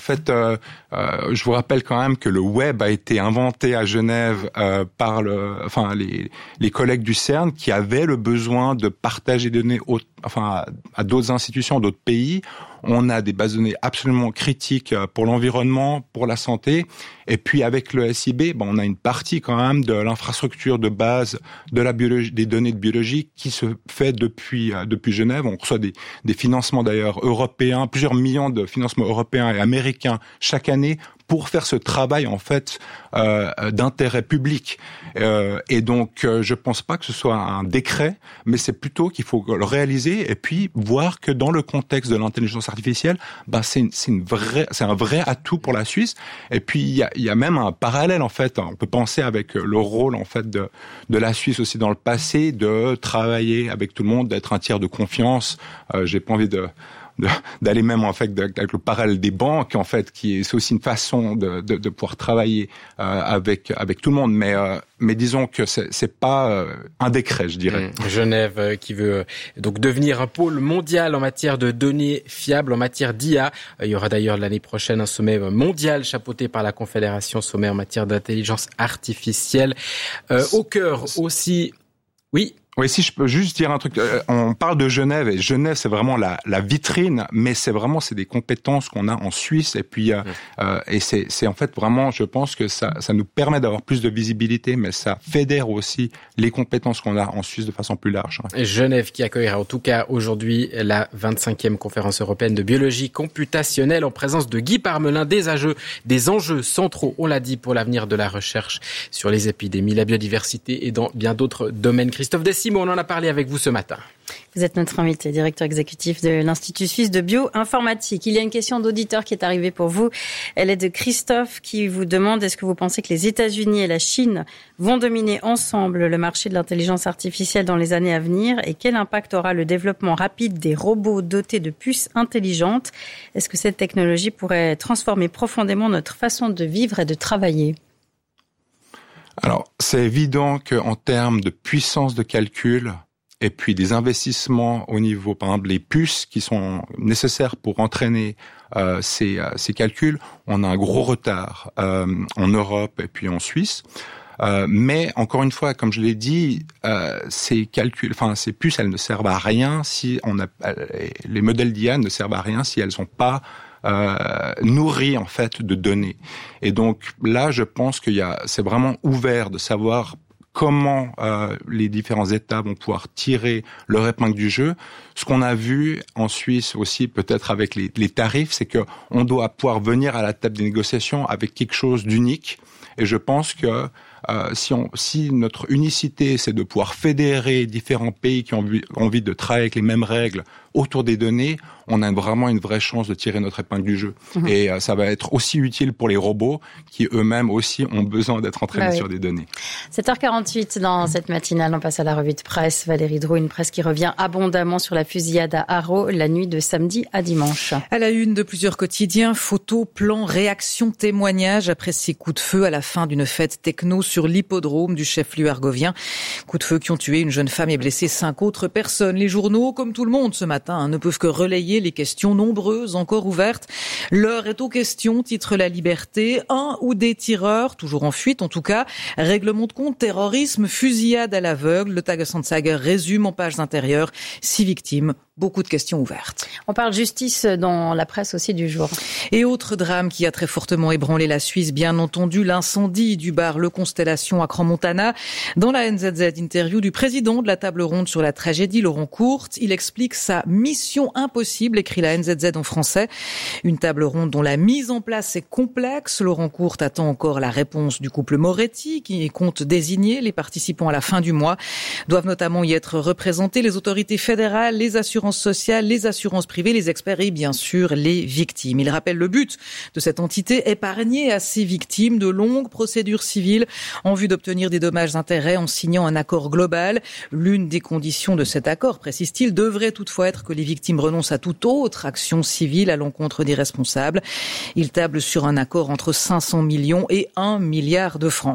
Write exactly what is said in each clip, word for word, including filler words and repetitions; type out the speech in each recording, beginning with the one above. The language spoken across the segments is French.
fait, euh, euh, je vous rappelle quand même que le web a été inventé à Genève euh, par le, enfin les, les collègues du CERN qui avaient le besoin de partager des données au, enfin, à, à d'autres institutions, d'autres pays. On a des bases de données absolument critiques pour l'environnement, pour la santé. Et puis avec le S I B, ben, on a une partie quand même de l'infrastructure de base de la biologie, des données de biologie qui se fait depuis euh, depuis Genève. On reçoit des, des financements d'ailleurs européens, plusieurs millions de financements européens et américains chaque année pour faire ce travail en fait euh, d'intérêt public. Euh, et donc, euh, je pense pas que ce soit un décret, mais c'est plutôt qu'il faut le réaliser et puis voir que dans le contexte de l'intelligence artificielle, bah c'est une, c'est une vraie, c'est un vrai atout pour la Suisse. Et puis il y a, il y a même un parallèle en fait. On peut penser avec le rôle en fait de de la Suisse aussi dans le passé de travailler avec tout le monde, d'être un tiers de confiance. Euh, j'ai pas envie de De, d'aller même en fait avec le parallèle des banques en fait qui est c'est aussi une façon de de, de pouvoir travailler euh, avec avec tout le monde mais euh, mais disons que c'est c'est pas euh, un décret je dirais. Mmh. Genève euh, qui veut euh, donc devenir un pôle mondial en matière de données fiables en matière d'I A. Euh, il y aura d'ailleurs l'année prochaine un sommet mondial chapeauté par la Confédération sommet en matière d'intelligence artificielle. Euh, au cœur aussi oui Oui, si je peux juste dire un truc, euh, on parle de Genève et Genève c'est vraiment la, la vitrine, mais c'est vraiment c'est des compétences qu'on a en Suisse et puis euh, euh, et c'est c'est en fait vraiment, je pense que ça ça nous permet d'avoir plus de visibilité, mais ça fédère aussi les compétences qu'on a en Suisse de façon plus large. Et Genève qui accueillera en tout cas aujourd'hui la vingt-cinquième conférence européenne de biologie computationnelle en présence de Guy Parmelin, des enjeux, des enjeux centraux, on l'a dit, pour l'avenir de la recherche sur les épidémies, la biodiversité et dans bien d'autres domaines. Christophe Dessimo, on en a parlé avec vous ce matin. Vous êtes notre invité, directeur exécutif de l'Institut suisse de bioinformatique. Il y a une question d'auditeur qui est arrivée pour vous. Elle est de Christophe qui vous demande est-ce que vous pensez que les États-Unis et la Chine vont dominer ensemble le marché de l'intelligence artificielle dans les années à venir et quel impact aura le développement rapide des robots dotés de puces intelligentes? Est-ce que cette technologie pourrait transformer profondément notre façon de vivre et de travailler? Alors, c'est évident qu'en termes de puissance de calcul et puis des investissements au niveau, par exemple, les puces qui sont nécessaires pour entraîner euh, ces, euh, ces calculs, on a un gros retard euh, en Europe et puis en Suisse. Euh, mais encore une fois, comme je l'ai dit, euh, ces calculs, enfin ces puces, elles ne servent à rien si on a les modèles d'I A ne servent à rien si elles sont pas Euh, nourri en fait de données. Et donc là, je pense qu'il y a, c'est vraiment ouvert de savoir comment euh, les différents États vont pouvoir tirer leur épingle du jeu. Ce qu'on a vu en Suisse aussi, peut-être avec les, les tarifs, c'est que on doit pouvoir venir à la table des négociations avec quelque chose d'unique. Et je pense que euh, si, on, si notre unicité, c'est de pouvoir fédérer différents pays qui ont envie, envie de travailler avec les mêmes règles autour des données, on a vraiment une vraie chance de tirer notre épingle du jeu. Mmh. Et euh, ça va être aussi utile pour les robots qui eux-mêmes aussi ont besoin d'être entraînés bah oui. sur des données. sept heures quarante-huit dans cette matinale, on passe à la revue de presse. Valérie Drouin, une presse qui revient abondamment sur la fusillade à Haro la nuit de samedi à dimanche. À la une de plusieurs quotidiens, photos, plans, réactions, témoignages après ces coups de feu à la fin d'une fête techno sur l'hippodrome du chef-lieu argovien. Coups de feu qui ont tué une jeune femme et blessé cinq autres personnes. Les journaux, comme tout le monde ce matin, hein, ne peuvent que relayer les questions nombreuses encore ouvertes. L'heure est aux questions, titre La Liberté. Un ou des tireurs, toujours en fuite en tout cas. Règlement de compte, terrorisme, fusillade à l'aveugle. Le Tagesanzeiger résume en pages intérieures. Six victimes, beaucoup de questions ouvertes. On parle justice dans la presse aussi du jour. Et autre drame qui a très fortement ébranlé la Suisse, bien entendu, l'incendie du bar Le Constellation à Crans-Montana. Dans la N Z Z interview du président de la table ronde sur la tragédie, Laurent Courte, il explique sa mission impossible, écrit la N Z Z en français. Une table ronde dont la mise en place est complexe. Laurent Courte attend encore la réponse du couple Moretti qui compte désigner les participants à la fin du mois. Doivent notamment y être représentés les autorités fédérales, les assurances sociales, les assurances privées, les experts et bien sûr les victimes. Il rappelle le but de cette entité, épargner à ces victimes de longues procédures civiles en vue d'obtenir des dommages-intérêts en signant un accord global. L'une des conditions de cet accord, précise-t-il, devrait toutefois être que les victimes renoncent à toute autre action civile à l'encontre des responsables. Il table sur un accord entre cinq cents millions et un milliard de francs.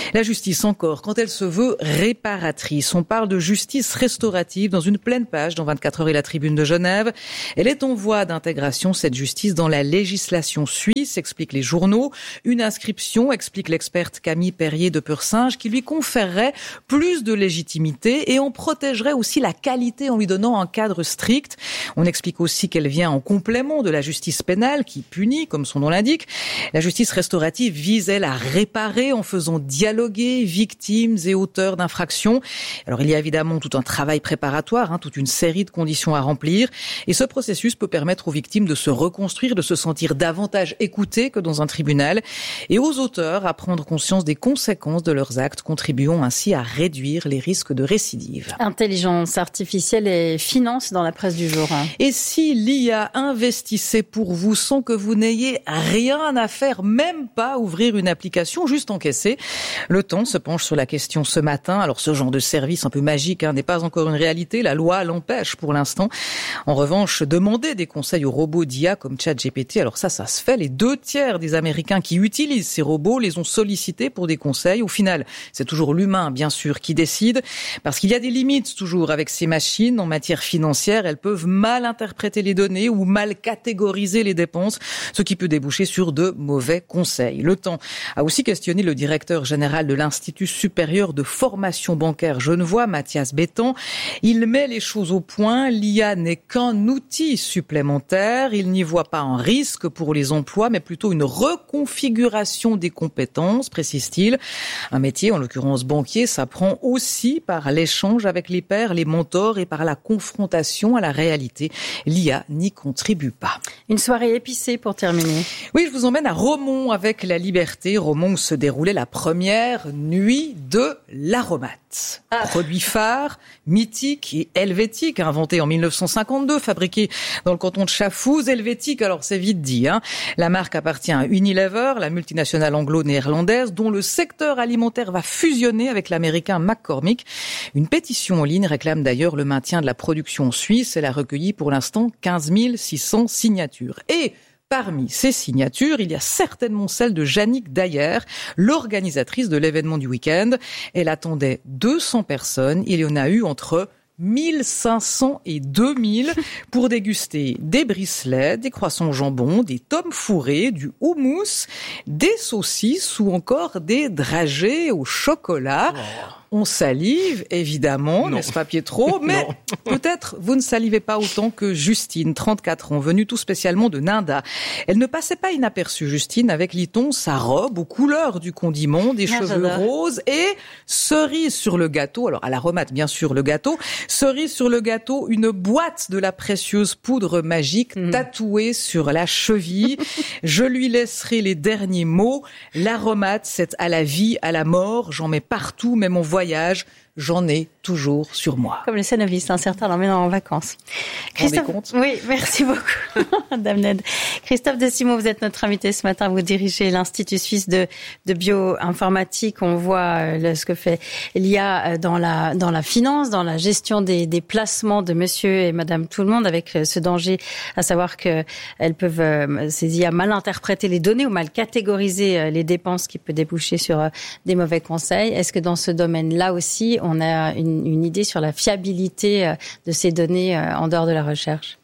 La justice encore, quand elle se veut réparatrice. On parle de justice restaurative dans une pleine page dans vingt-quatre heures et la Tribune de Genève. Elle est en voie d'intégration, cette justice, dans la législation suisse, expliquent les journaux. Une inscription, explique l'experte Camille Perrier de Pursinge, qui lui conférerait plus de légitimité et on protégerait aussi la qualité en lui donnant un cadre strict. On explique aussi qu'elle vient en complément de la justice pénale qui punit, comme son nom l'indique. La justice restaurative vise, elle, à réparer en faisant dialoguer victimes et auteurs d'infractions. Alors il y a évidemment tout un travail préparatoire, hein, toute une série de conditions à remplir. Et ce processus peut permettre aux victimes de se reconstruire, de se sentir davantage écoutées que dans un tribunal. Et aux auteurs à prendre conscience des conséquences de leurs actes, contribuant ainsi à réduire les risques de récidive. Intelligence artificielle et finance dans la presse du jour. Et si l'I A investissait pour vous sans que vous n'ayez rien à faire, même pas ouvrir une application, juste encaisser? Le Temps se penche sur la question ce matin. Alors ce genre de service un peu magique hein, n'est pas encore une réalité. La loi l'empêche pour l'instant. En revanche, demander des conseils aux robots d'I A comme ChatGPT, alors ça, ça se fait. Les deux tiers des Américains qui utilisent ces robots les ont sollicités pour des conseils. Au final, c'est toujours l'humain, bien sûr, qui décide. Parce qu'il y a des limites toujours avec ces machines. En matière financière, elles peuvent mal interpréter les données ou mal catégoriser les dépenses, ce qui peut déboucher sur de mauvais conseils. Le Temps a aussi questionné le directeur général de l'Institut supérieur de formation bancaire genevois, Mathias Bétan. Il met les choses au point. L'I A n'est qu'un outil supplémentaire. Il n'y voit pas un risque pour les emplois, mais plutôt une reconfiguration des compétences, précise-t-il. Un métier, en l'occurrence banquier, s'apprend aussi par l'échange avec les pairs, les mentors et par la confrontation à la réalité. L'I A n'y contribue pas. Une soirée épicée pour terminer. Oui, je vous emmène à Romont avec La Liberté. Romont où se déroulait la première nuit de l'Aromate. Ah. Produit phare, mythique et helvétique, inventé en mille neuf cent cinquante-deux, fabriqué dans le canton de Chafouz. Helvétique, alors c'est vite dit. Hein. La marque appartient à Unilever, la multinationale anglo-néerlandaise, dont le secteur alimentaire va fusionner avec l'américain McCormick. Une pétition en ligne réclame d'ailleurs le maintien de la production suisse. Elle a recueilli pour l'instant quinze mille six cents signatures. Et parmi ces signatures, il y a certainement celle de Jannick Dayer, l'organisatrice de l'événement du week-end. Elle attendait deux cents personnes. Il y en a eu entre mille cinq cents et deux mille pour déguster des bricelets, des croissants au jambon, des tomes fourrés, du houmous, des saucisses ou encore des dragées au chocolat. Oh. On salive, évidemment, non. N'est-ce pas Pietro? Mais peut-être vous ne salivez pas autant que Justine, trente-quatre ans, venue tout spécialement de Nanda. Elle ne passait pas inaperçue, Justine, avec, lit-on, sa robe aux couleurs du condiment, des ah, cheveux j'adore. Roses et cerise sur le gâteau. Alors, à l'aromate, bien sûr, le gâteau. Cerise sur le gâteau, une boîte de la précieuse poudre magique mmh. tatouée sur la cheville. Je lui laisserai les derniers mots. L'aromate, c'est à la vie, à la mort. J'en mets partout, même en voyage, j'en ai toujours sur moi. Comme les scénaristes, un certain l'emmène en vacances. Christophe, oui, merci beaucoup, Madame Ned. Christophe Desimot, vous êtes notre invité ce matin. Vous dirigez l'Institut suisse de, de bioinformatique. On voit euh, ce que fait l'I A dans la, dans la finance, dans la gestion des, des placements de monsieur et madame tout le monde, avec ce danger, à savoir que elles peuvent, euh, ces I A, mal interpréter les données ou mal catégoriser euh, les dépenses qui peuvent déboucher sur euh, des mauvais conseils. Est-ce que dans ce domaine-là aussi, on a une, une idée sur la fiabilité de ces données en dehors de la recherche?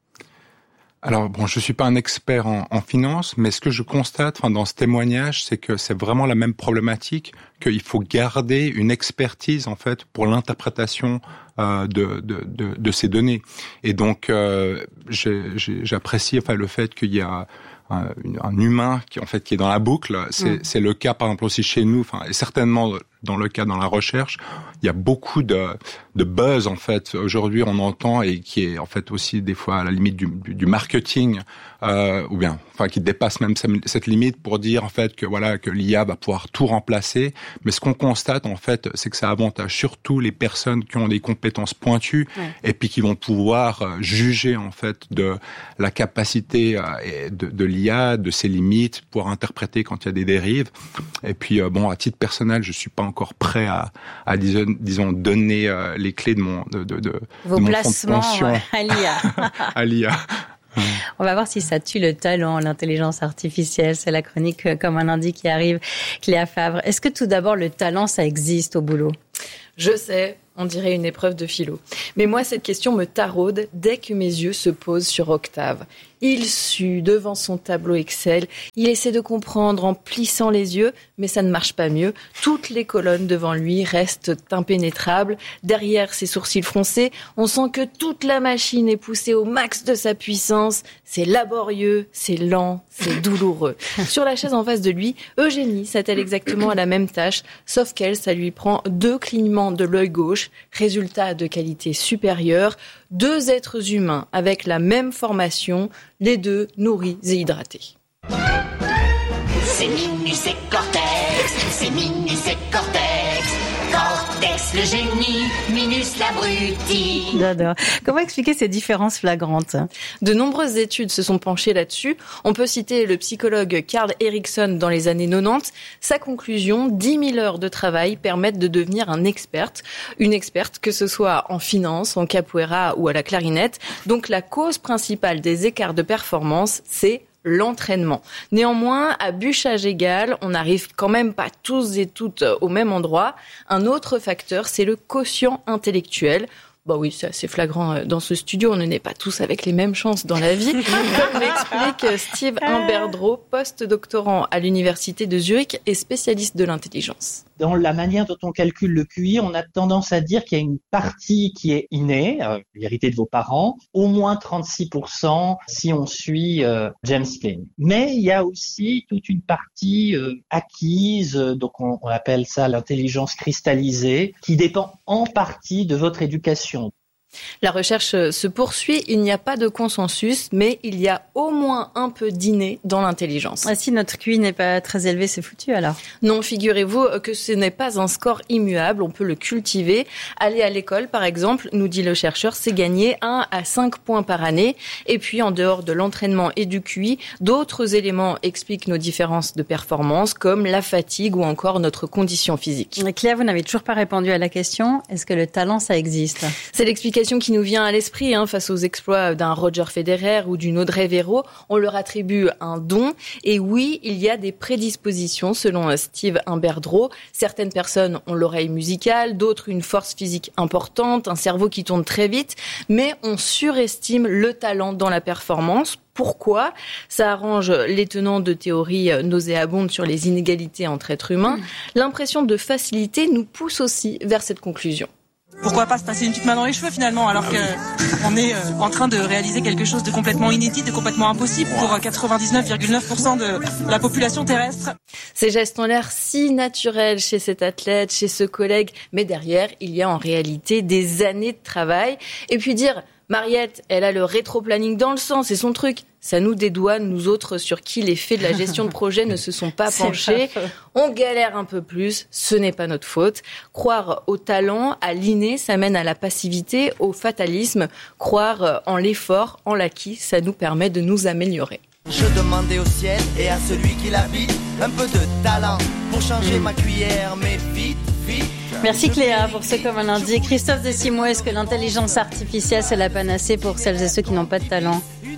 Alors bon, je suis pas un expert en, en finance, mais ce que je constate, enfin, dans ce témoignage, c'est que c'est vraiment la même problématique, qu'il faut garder une expertise en fait pour l'interprétation euh, de, de, de, de ces données. Et donc, euh, j'ai, j'ai, j'apprécie enfin le fait qu'il y a un, un humain qui en fait qui est dans la boucle. C'est, mmh. c'est le cas par exemple aussi chez nous, enfin et certainement dans le cas dans la recherche, il y a beaucoup de, de buzz en fait aujourd'hui on entend et qui est en fait aussi des fois à la limite du, du, du marketing euh, ou bien enfin qui dépasse même cette limite pour dire en fait que voilà que l'I A va pouvoir tout remplacer. Mais ce qu'on constate en fait, c'est que ça avantage surtout les personnes qui ont des compétences pointues ouais. et puis qui vont pouvoir juger en fait de la capacité de, de l'I A, de ses limites, pouvoir interpréter quand il y a des dérives. Et puis bon, à titre personnel, je suis pas encore prêt à, à disons, disons donner euh, les clés de mon de, de, de, Vos de mon placements fonds de pension ouais, à l'I A. à l'I A. Ouais. On va voir si ça tue le talent, l'intelligence artificielle. C'est la chronique euh, comme un lundi qui arrive. Cléa Favre, est-ce que tout d'abord le talent, ça existe au boulot ? Je sais, on dirait une épreuve de philo. Mais moi, cette question me taraude dès que mes yeux se posent sur Octave. Il sue devant son tableau Excel. Il essaie de comprendre en plissant les yeux, mais ça ne marche pas mieux. Toutes les colonnes devant lui restent impénétrables. Derrière ses sourcils froncés, on sent que toute la machine est poussée au max de sa puissance. C'est laborieux, c'est lent, c'est douloureux. Sur la chaise en face de lui, Eugénie s'attelle exactement à la même tâche, sauf qu'elle, ça lui prend deux clignements de l'œil gauche. Résultat de qualité supérieure. Deux êtres humains avec la même formation, les deux nourris et hydratés. C'est Minus et Cortex, c'est Minus et Cortex, Cortex le génie, Minus l'abruti. J'adore. Comment expliquer ces différences flagrantes ? De nombreuses études se sont penchées là-dessus. On peut citer le psychologue Carl Erickson dans les années quatre-vingt-dix. Sa conclusion, dix mille heures de travail permettent de devenir un experte. Une experte, que ce soit en finance, en capoeira ou à la clarinette. Donc la cause principale des écarts de performance, c'est l'entraînement. Néanmoins, à bûchage égal, on n'arrive quand même pas tous et toutes au même endroit. Un autre facteur, c'est le quotient intellectuel. Bah oui, c'est assez flagrant dans ce studio, on ne naît pas tous avec les mêmes chances dans la vie. Comme l'explique Steve Imberdro, post-doctorant à l'université de Zurich et spécialiste de l'intelligence. Dans la manière dont on calcule le Q I, on a tendance à dire qu'il y a une partie qui est innée, euh, l'hérité de vos parents, au moins trente-six pour cent si on suit euh, James Flynn. Mais il y a aussi toute une partie euh, acquise, euh, donc on, on appelle ça l'intelligence cristallisée, qui dépend en partie de votre éducation. La recherche se poursuit, il n'y a pas de consensus, mais il y a au moins un peu d'inné dans l'intelligence. Ah, si notre Q I n'est pas très élevé, c'est foutu alors ? Non, figurez-vous que ce n'est pas un score immuable, on peut le cultiver. Aller à l'école, par exemple, nous dit le chercheur, c'est gagner un à cinq points par année. Et puis, en dehors de l'entraînement et du Q I, d'autres éléments expliquent nos différences de performance, comme la fatigue ou encore notre condition physique. Cléa, vous n'avez toujours pas répondu à la question, est-ce que le talent, ça existe ? C'est l'explication qui nous vient à l'esprit hein, face aux exploits d'un Roger Federer ou d'une Audrey Véro. On leur attribue un don. Et oui, il y a des prédispositions selon Steve Imberdro. Certaines personnes ont l'oreille musicale, d'autres une force physique importante, un cerveau qui tourne très vite. Mais on surestime le talent dans la performance. Pourquoi ? Ça arrange les tenants de théories nauséabondes sur les inégalités entre êtres humains. L'impression de facilité nous pousse aussi vers cette conclusion. Pourquoi pas se passer une petite main dans les cheveux finalement, alors qu'on est en train de réaliser quelque chose de complètement inédit, de complètement impossible pour quatre-vingt-dix-neuf virgule neuf pour cent de la population terrestre. Ces gestes ont l'air si naturels chez cet athlète, chez ce collègue, mais derrière, il y a en réalité des années de travail. Et puis dire, Mariette, elle a le rétro-planning dans le sang, c'est son truc. Ça nous dédouane, nous autres, sur qui les faits de la gestion de projet ne se sont pas penchés. Pas On galère un peu plus, ce n'est pas notre faute. Croire au talent, à l'inné, ça mène à la passivité, au fatalisme. Croire en l'effort, en l'acquis, ça nous permet de nous améliorer. Je demandais au ciel et à celui qui l'habite un peu de talent pour changer ma cuillère, mais vite, vite. Merci Cléa pour ce Comme un lundi. Christophe Desimos, est-ce que l'intelligence artificielle c'est la panacée pour celles et ceux qui n'ont pas de talent ?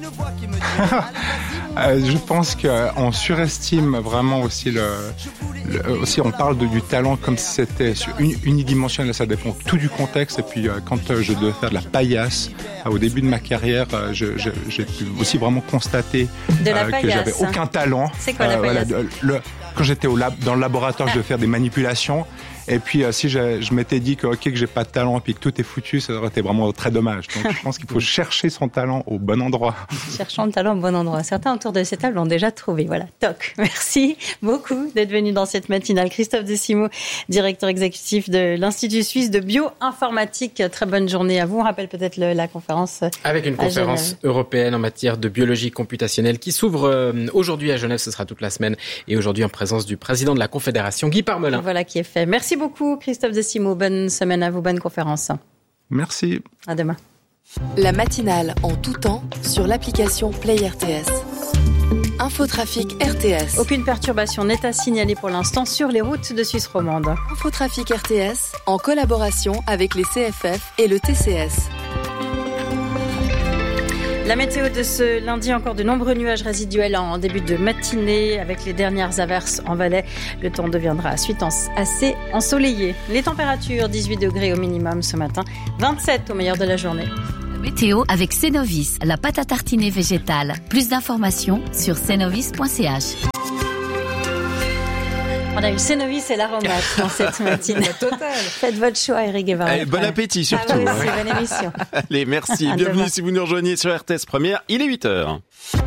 euh, je pense qu'on surestime vraiment aussi le, le aussi on parle de, du talent comme si c'était unidimensionnel. Ça dépend tout du contexte. Et puis euh, quand euh, je devais faire de la paillasse euh, au début de ma carrière, euh, je, je, j'ai pu aussi vraiment constater euh, que j'avais aucun talent. C'est quoi la paillasse ? euh, voilà, le, Quand j'étais au lab, dans le laboratoire, je devais faire des manipulations. Et puis, euh, si je, je m'étais dit que, ok, que j'ai pas de talent et puis que tout est foutu, ça aurait été vraiment très dommage. Donc, je pense qu'il faut chercher son talent au bon endroit. Cherchons le talent au bon endroit. Certains autour de cette table l'ont déjà trouvé. Voilà, toc. Merci beaucoup d'être venu dans cette matinale. Christophe Desimos, directeur exécutif de l'Institut suisse de bioinformatique. Très bonne journée à vous. On rappelle peut-être le, la conférence. Avec une conférence européenne en matière de biologie computationnelle qui s'ouvre aujourd'hui à Genève. Ce sera toute la semaine. Et aujourd'hui en présence du président de la Confédération, Guy Parmelin. Voilà qui est fait. Merci beaucoup Christophe Desimos, bonne semaine à vous, bonne conférence. Merci. À demain. La matinale en tout temps sur l'application Play R T S. Infotrafic R T S. Aucune perturbation n'est à signaler pour l'instant sur les routes de Suisse romande. Infotrafic R T S en collaboration avec les C F F et le T C S. La météo de ce lundi, encore de nombreux nuages résiduels en début de matinée avec les dernières averses en Valais. Le temps deviendra ensuite assez ensoleillé. Les températures, dix-huit degrés au minimum ce matin, vingt-sept au meilleur de la journée. Météo avec Cenovis, la pâte à tartiner végétale. Plus d'informations sur cenovis point c h. On a eu Cenovis et l'aromate dans cette matinée. Faites votre choix, Eric Guevara. Allez, bon appétit surtout. Ah oui, c'est bonne émission. Allez, merci. À Bienvenue demain. si vous nous rejoignez sur R T S Première. Il est huit heures.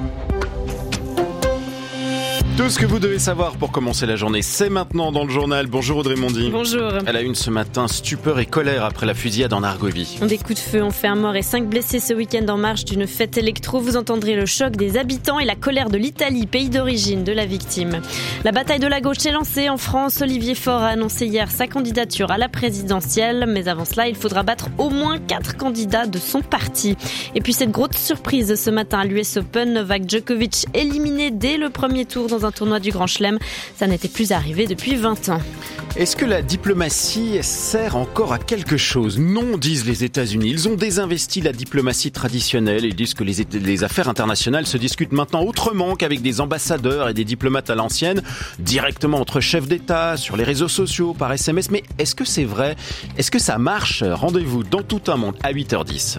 Tout ce que vous devez savoir pour commencer la journée, c'est maintenant dans le journal. Bonjour Audrey Mondy. Bonjour. Elle a une ce matin, stupeur et colère après la fusillade en Argovie. Des coups de feu ont fait un mort et cinq blessés ce week-end en marge d'une fête électro. Vous entendrez le choc des habitants et la colère de l'Italie, pays d'origine de la victime. La bataille de la gauche est lancée en France. Olivier Faure a annoncé hier sa candidature à la présidentielle. Mais avant cela, il faudra battre au moins quatre candidats de son parti. Et puis cette grosse surprise ce matin à l'U S Open, Novak Djokovic éliminé dès le premier tour dans un tournoi du Grand Chelem. Ça n'était plus arrivé depuis vingt ans. Est-ce que la diplomatie sert encore à quelque chose ? Non, disent les États-Unis. Ils ont désinvesti la diplomatie traditionnelle et disent que les, les affaires internationales se discutent maintenant autrement qu'avec des ambassadeurs et des diplomates à l'ancienne, directement entre chefs d'État, sur les réseaux sociaux, par S M S. Mais est-ce que c'est vrai ? Est-ce que ça marche ? Rendez-vous dans Tout un monde à huit heures dix.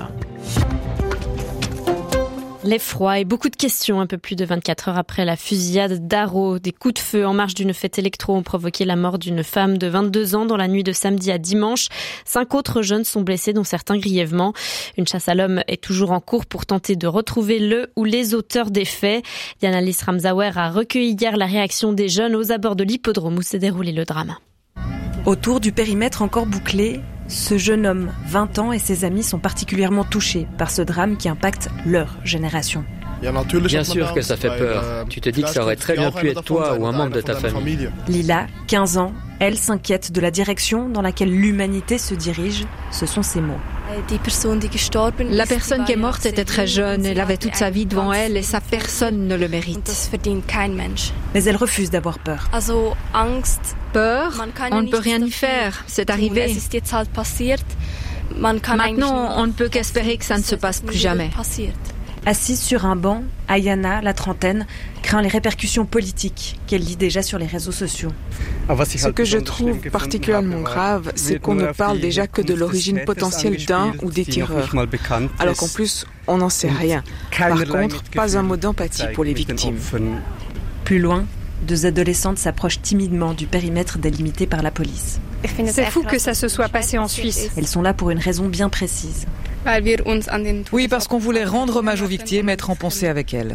L'effroi et beaucoup de questions un peu plus de vingt-quatre heures après la fusillade d'Arro. Des coups de feu en marge d'une fête électro ont provoqué la mort d'une femme de vingt-deux ans dans la nuit de samedi à dimanche. Cinq autres jeunes sont blessés, dont certains grièvement. Une chasse à l'homme est toujours en cours pour tenter de retrouver le ou les auteurs des faits. Diana Lis Ramzawer a recueilli hier la réaction des jeunes aux abords de l'hippodrome où s'est déroulé le drame. Autour du périmètre encore bouclé, ce jeune homme, vingt ans, et ses amis sont particulièrement touchés par ce drame qui impacte leur génération. Bien sûr que ça fait peur. Tu te dis que ça aurait très bien pu être toi ou un membre de ta famille. Lila, quinze ans, elle s'inquiète de la direction dans laquelle l'humanité se dirige. Ce sont ses mots. La personne qui est morte était très jeune, elle avait toute sa vie devant elle et ça, personne ne le mérite. Mais elle refuse d'avoir peur. Peur, on ne peut rien y faire, c'est arrivé. Maintenant, on ne peut qu'espérer que ça ne se passe plus jamais. Assise sur un banc, Ayana, la trentaine, craint les répercussions politiques qu'elle lit déjà sur les réseaux sociaux. Ce que je trouve particulièrement grave, c'est qu'on ne parle déjà que de l'origine potentielle d'un ou des tireurs, alors qu'en plus, on n'en sait rien. Par contre, pas un mot d'empathie pour les victimes. Plus loin, deux adolescentes s'approchent timidement du périmètre délimité par la police. C'est fou que ça se soit passé en Suisse. Elles sont là pour une raison bien précise. Oui, parce qu'on voulait rendre hommage aux victimes et être en pensée avec elles.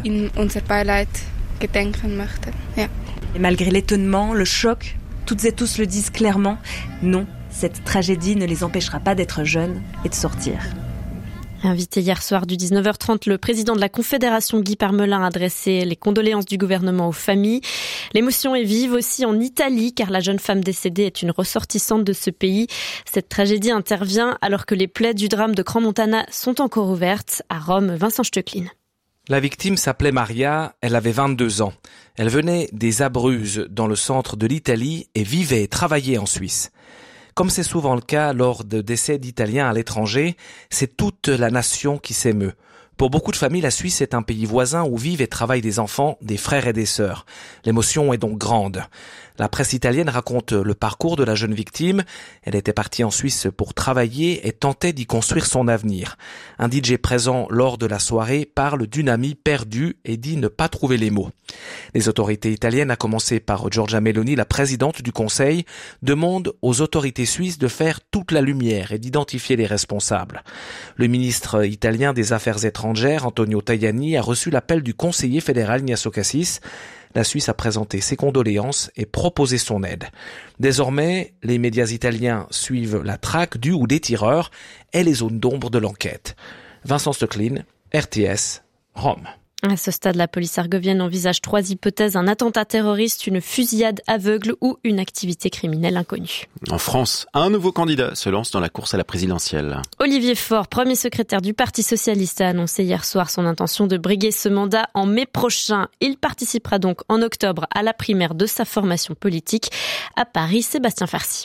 Et malgré l'étonnement, le choc, toutes et tous le disent clairement, non, cette tragédie ne les empêchera pas d'être jeunes et de sortir. Invité hier soir du dix-neuf heures trente, le président de la Confédération Guy Parmelin a adressé les condoléances du gouvernement aux familles. L'émotion est vive aussi en Italie car la jeune femme décédée est une ressortissante de ce pays. Cette tragédie intervient alors que les plaies du drame de Crans-Montana sont encore ouvertes. À Rome, Vincent Stöcklin. La victime s'appelait Maria, elle avait vingt-deux ans. Elle venait des Abruzzes dans le centre de l'Italie et vivait et travaillait en Suisse. Comme c'est souvent le cas lors de décès d'Italiens à l'étranger, c'est toute la nation qui s'émeut. Pour beaucoup de familles, la Suisse est un pays voisin où vivent et travaillent des enfants, des frères et des sœurs. L'émotion est donc grande. La presse italienne raconte le parcours de la jeune victime. Elle était partie en Suisse pour travailler et tentait d'y construire son avenir. Un D J présent lors de la soirée parle d'une amie perdue et dit ne pas trouver les mots. Les autorités italiennes, à commencer par Giorgia Meloni, la présidente du Conseil, demandent aux autorités suisses de faire toute la lumière et d'identifier les responsables. Le ministre italien des Affaires étrangères, Antonio Tajani, a reçu l'appel du conseiller fédéral Ignazio Cassis. La Suisse a présenté ses condoléances et proposé son aide. Désormais, les médias italiens suivent la traque du ou des tireurs et les zones d'ombre de l'enquête. Vincent Stöcklin, R T S, Rome. À ce stade, la police argovienne envisage trois hypothèses, un attentat terroriste, une fusillade aveugle ou une activité criminelle inconnue. En France, un nouveau candidat se lance dans la course à la présidentielle. Olivier Faure, premier secrétaire du Parti socialiste, a annoncé hier soir son intention de briguer ce mandat en mai prochain. Il participera donc en octobre à la primaire de sa formation politique. À Paris, Sébastien Farcy.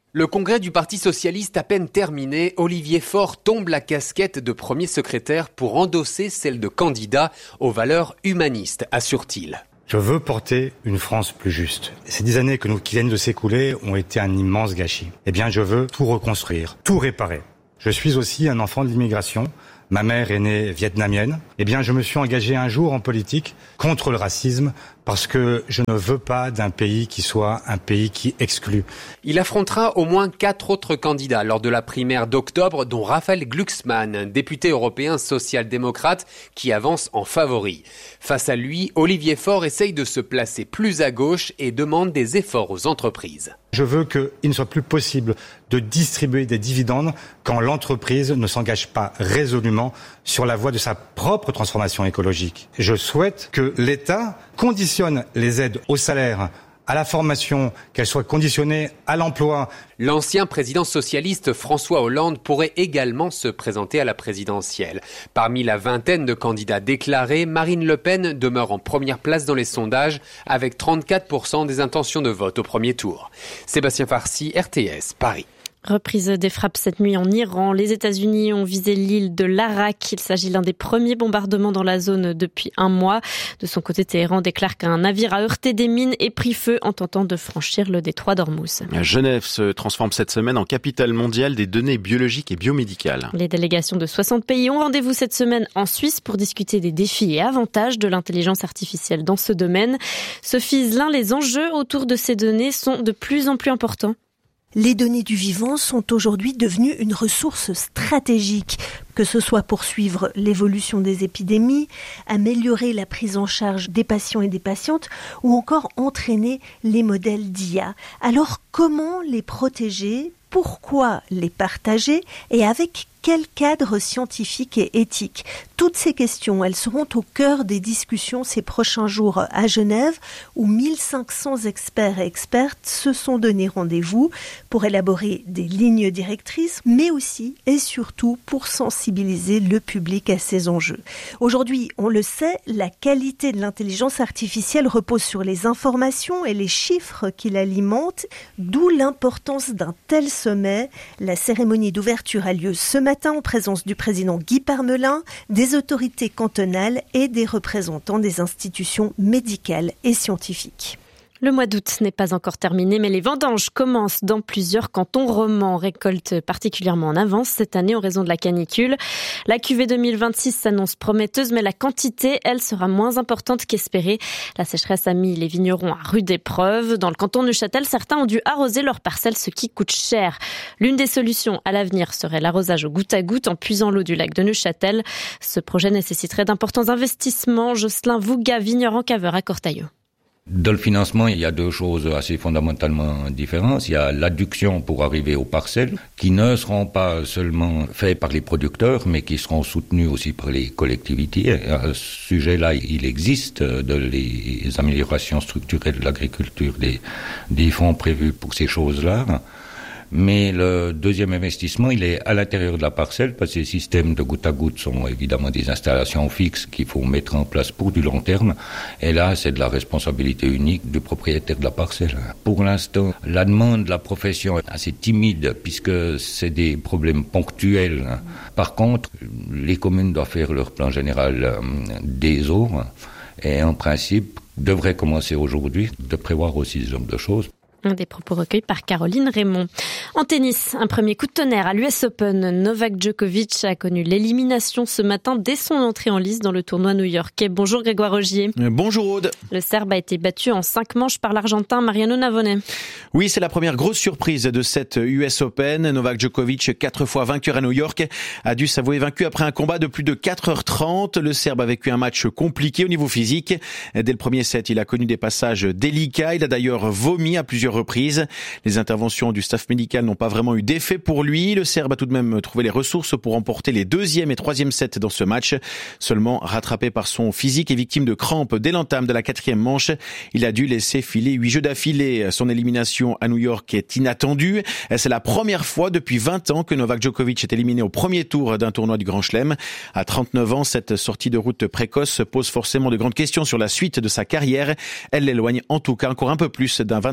Le congrès du Parti socialiste à peine terminé, Olivier Faure tombe la casquette de premier secrétaire pour endosser celle de candidat aux valeurs humanistes, assure-t-il. Je veux porter une France plus juste. Ces dix années que nous, qui viennent de s'écouler ont été un immense gâchis. Eh bien, je veux tout reconstruire, tout réparer. Je suis aussi un enfant de l'immigration. Ma mère est née vietnamienne. Eh bien, je me suis engagé un jour en politique contre le racisme parce que je ne veux pas d'un pays qui soit un pays qui exclut. Il affrontera au moins quatre autres candidats lors de la primaire d'octobre, dont Raphaël Glucksmann, député européen social-démocrate, qui avance en favori. Face à lui, Olivier Faure essaye de se placer plus à gauche et demande des efforts aux entreprises. Je veux qu'il ne soit plus possible de distribuer des dividendes quand l'entreprise ne s'engage pas résolument sur la voie de sa propre transformation écologique. Je souhaite que l'État conditionne les aides au salaire, à la formation, qu'elles soient conditionnées à l'emploi. L'ancien président socialiste François Hollande pourrait également se présenter à la présidentielle. Parmi la vingtaine de candidats déclarés, Marine Le Pen demeure en première place dans les sondages avec trente-quatre pour cent des intentions de vote au premier tour. Sébastien Farcy, R T S, Paris. Reprise des frappes cette nuit en Iran. Les États-Unis ont visé l'île de l'Arak. Il s'agit d'un des premiers bombardements dans la zone depuis un mois. De son côté, Téhéran déclare qu'un navire a heurté des mines et pris feu en tentant de franchir le détroit d'Ormuz. Genève se transforme cette semaine en capitale mondiale des données biologiques et biomédicales. Les délégations de soixante pays ont rendez-vous cette semaine en Suisse pour discuter des défis et avantages de l'intelligence artificielle dans ce domaine. Sophie Zlin, les enjeux autour de ces données sont de plus en plus importants. Les données du vivant sont aujourd'hui devenues une ressource stratégique, que ce soit pour suivre l'évolution des épidémies, améliorer la prise en charge des patients et des patientes, ou encore entraîner les modèles d'I A. Alors comment les protéger ? Pourquoi les partager ? Et avec quel cadre scientifique et éthique ? Toutes ces questions, elles seront au cœur des discussions ces prochains jours à Genève, où mille cinq cents experts et expertes se sont donné rendez-vous pour élaborer des lignes directrices, mais aussi et surtout pour sensibiliser le public à ces enjeux. Aujourd'hui, on le sait, la qualité de l'intelligence artificielle repose sur les informations et les chiffres qui l'alimentent, d'où l'importance d'un tel sommet. La cérémonie d'ouverture a lieu ce matin en présence du président Guy Parmelin, des autorités cantonales et des représentants des institutions médicales et scientifiques. Le mois d'août n'est pas encore terminé, mais les vendanges commencent dans plusieurs cantons romans. Récolte particulièrement en avance cette année en raison de la canicule. La cuvée deux mille vingt-six s'annonce prometteuse, mais la quantité, elle, sera moins importante qu'espérée. La sécheresse a mis les vignerons à rude épreuve. Dans le canton de Neuchâtel, certains ont dû arroser leurs parcelles, ce qui coûte cher. L'une des solutions à l'avenir serait l'arrosage au goutte à goutte en puisant l'eau du lac de Neuchâtel. Ce projet nécessiterait d'importants investissements. Jocelyn Vouga, vigneron caveur à Cortaillot. Dans le financement, il y a deux choses assez fondamentalement différentes. Il y a l'adduction pour arriver aux parcelles, qui ne seront pas seulement faites par les producteurs, mais qui seront soutenues aussi par les collectivités. À ce sujet-là, il existe de les améliorations structurelles de l'agriculture, des, des fonds prévus pour ces choses-là. Mais le deuxième investissement, il est à l'intérieur de la parcelle, parce que ces systèmes de goutte à goutte sont évidemment des installations fixes qu'il faut mettre en place pour du long terme. Et là, c'est de la responsabilité unique du propriétaire de la parcelle. Pour l'instant, la demande de la profession est assez timide, puisque c'est des problèmes ponctuels. Par contre, les communes doivent faire leur plan général des eaux, et en principe, devraient commencer aujourd'hui de prévoir aussi ce genre de choses. Des propos recueillis par Caroline Raymond. En tennis, un premier coup de tonnerre à l'U S Open. Novak Djokovic a connu l'élimination ce matin dès son entrée en lice dans le tournoi new-yorkais. Bonjour Grégoire Rogier. Bonjour Aude. Le Serbe a été battu en cinq manches par l'Argentin Mariano Navone. Oui, c'est la première grosse surprise de cette U S Open. Novak Djokovic, quatre fois vainqueur à New York, a dû s'avouer vaincu après un combat de plus de quatre heures trente. Le Serbe a vécu un match compliqué au niveau physique. Dès le premier set, il a connu des passages délicats. Il a d'ailleurs vomi à plusieurs reprises. Les interventions du staff médical n'ont pas vraiment eu d'effet pour lui. Le Serbe a tout de même trouvé les ressources pour remporter les deuxième et troisième sets dans ce match. Seulement rattrapé par son physique et victime de crampes dès l'entame de la quatrième manche, il a dû laisser filer huit jeux d'affilée. Son élimination à New York est inattendue. C'est la première fois depuis vingt ans que Novak Djokovic est éliminé au premier tour d'un tournoi du Grand Chelem. À trente-neuf ans, cette sortie de route précoce pose forcément de grandes questions sur la suite de sa carrière. Elle l'éloigne en tout cas encore un peu plus d'un vingt-cinquième titre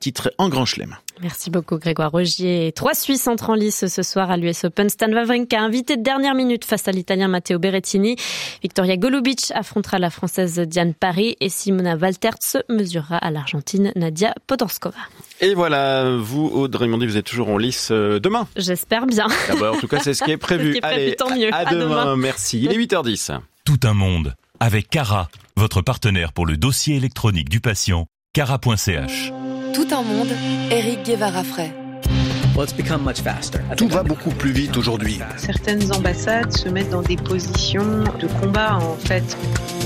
titres en Grand Chelem. Merci beaucoup Grégoire Rogier. Trois Suisses entrent en lice ce soir à l'U S Open. Stan Wawrinka, invité de dernière minute face à l'Italien Matteo Berrettini. Victoria Golubic affrontera la Française Diane Parry et Simona Walters se mesurera à l'Argentine Nadia Podorskova. Et voilà, vous Audrey Mondy, vous êtes toujours en lice demain. J'espère bien. Ah bah, en tout cas, c'est ce qui est prévu. Ce qui est prévu, Allez, tant mieux. À, à, à demain. demain. Merci. Il est huit heures dix. Tout un monde avec Cara, votre partenaire pour le dossier électronique du patient, cara point c h. Tout un monde, Eric Guevara-Frey. Tout va beaucoup plus vite aujourd'hui. Certaines ambassades se mettent dans des positions de combat, en fait.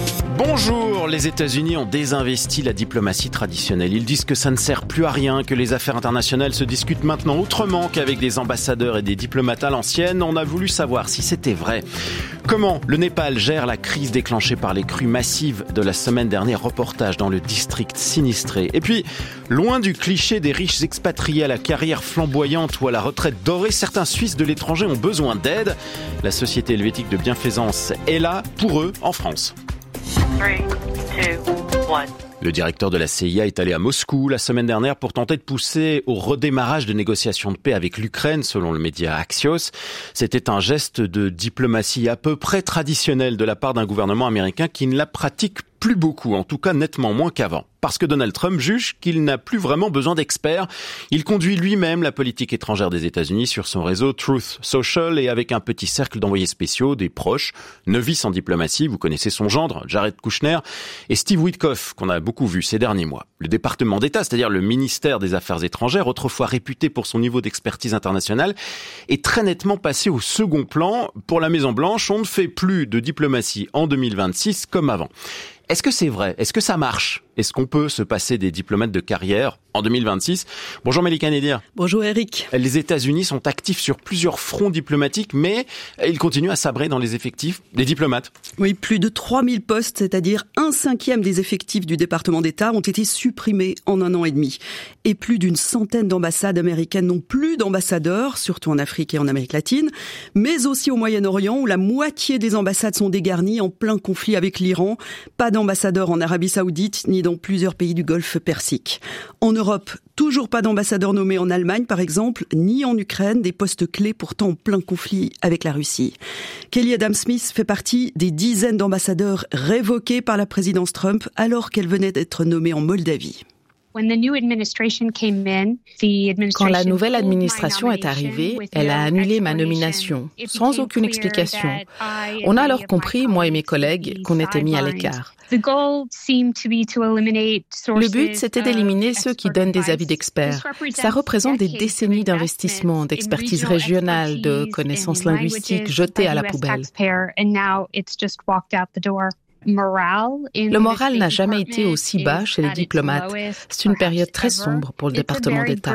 Bonjour, les États-Unis ont désinvesti la diplomatie traditionnelle. Ils disent que ça ne sert plus à rien, que les affaires internationales se discutent maintenant autrement qu'avec des ambassadeurs et des diplomates à l'ancienne. On a voulu savoir si c'était vrai. Comment le Népal gère la crise déclenchée par les crues massives de la semaine dernière, reportage dans le district sinistré. Et puis, loin du cliché des riches expatriés à la carrière flamboyante ou à la retraite dorée, certains Suisses de l'étranger ont besoin d'aide. La Société helvétique de bienfaisance est là pour eux en France. three, two, one. Le directeur de la C I A est allé à Moscou la semaine dernière pour tenter de pousser au redémarrage de négociations de paix avec l'Ukraine, selon le média Axios. C'était un geste de diplomatie à peu près traditionnel de la part d'un gouvernement américain qui ne la pratique plus beaucoup, en tout cas nettement moins qu'avant. Parce que Donald Trump juge qu'il n'a plus vraiment besoin d'experts. Il conduit lui-même la politique étrangère des États-Unis sur son réseau Truth Social et avec un petit cercle d'envoyés spéciaux, des proches, novices en diplomatie. Vous connaissez son gendre, Jared Kushner, et Steve Witkoff, qu'on a beaucoup vu ces derniers mois. Le département d'État, c'est-à-dire le ministère des Affaires étrangères, autrefois réputé pour son niveau d'expertise internationale, est très nettement passé au second plan. Pour la Maison-Blanche, on ne fait plus de diplomatie en deux mille vingt-six comme avant. Est-ce que c'est vrai? Est-ce que ça marche? Est-ce qu'on peut se passer des diplomates de carrière en deux mille vingt-six? Bonjour Melika Nedir. Bonjour Eric. Les États-Unis sont actifs sur plusieurs fronts diplomatiques, mais ils continuent à sabrer dans les effectifs des diplomates. Oui, plus de trois mille postes, c'est-à-dire un cinquième des effectifs du département d'État, ont été supprimés en un an et demi. Et plus d'une centaine d'ambassades américaines n'ont plus d'ambassadeurs, surtout en Afrique et en Amérique latine, mais aussi au Moyen-Orient, où la moitié des ambassades sont dégarnies en plein conflit avec l'Iran. Pas d'ambassadeurs en Arabie Saoudite, ni dans plusieurs pays du Golfe Persique. En Europe, toujours pas d'ambassadeurs nommés en Allemagne, par exemple, ni en Ukraine, des postes clés pourtant en plein conflit avec la Russie. Kelly Adams-Smith fait partie des dizaines d'ambassadeurs révoqués par la présidence Trump alors qu'elle venait d'être nommée en Moldavie. Quand la nouvelle administration est arrivée, elle a annulé ma nomination, sans aucune explication. On a alors compris, moi et mes collègues, qu'on était mis à l'écart. Le but, c'était d'éliminer ceux qui donnent des avis d'experts. Ça représente des décennies d'investissement, d'expertise régionale, de connaissances linguistiques jetées à la poubelle. Le moral n'a jamais été aussi bas chez les diplomates. C'est une période très sombre pour le département d'État.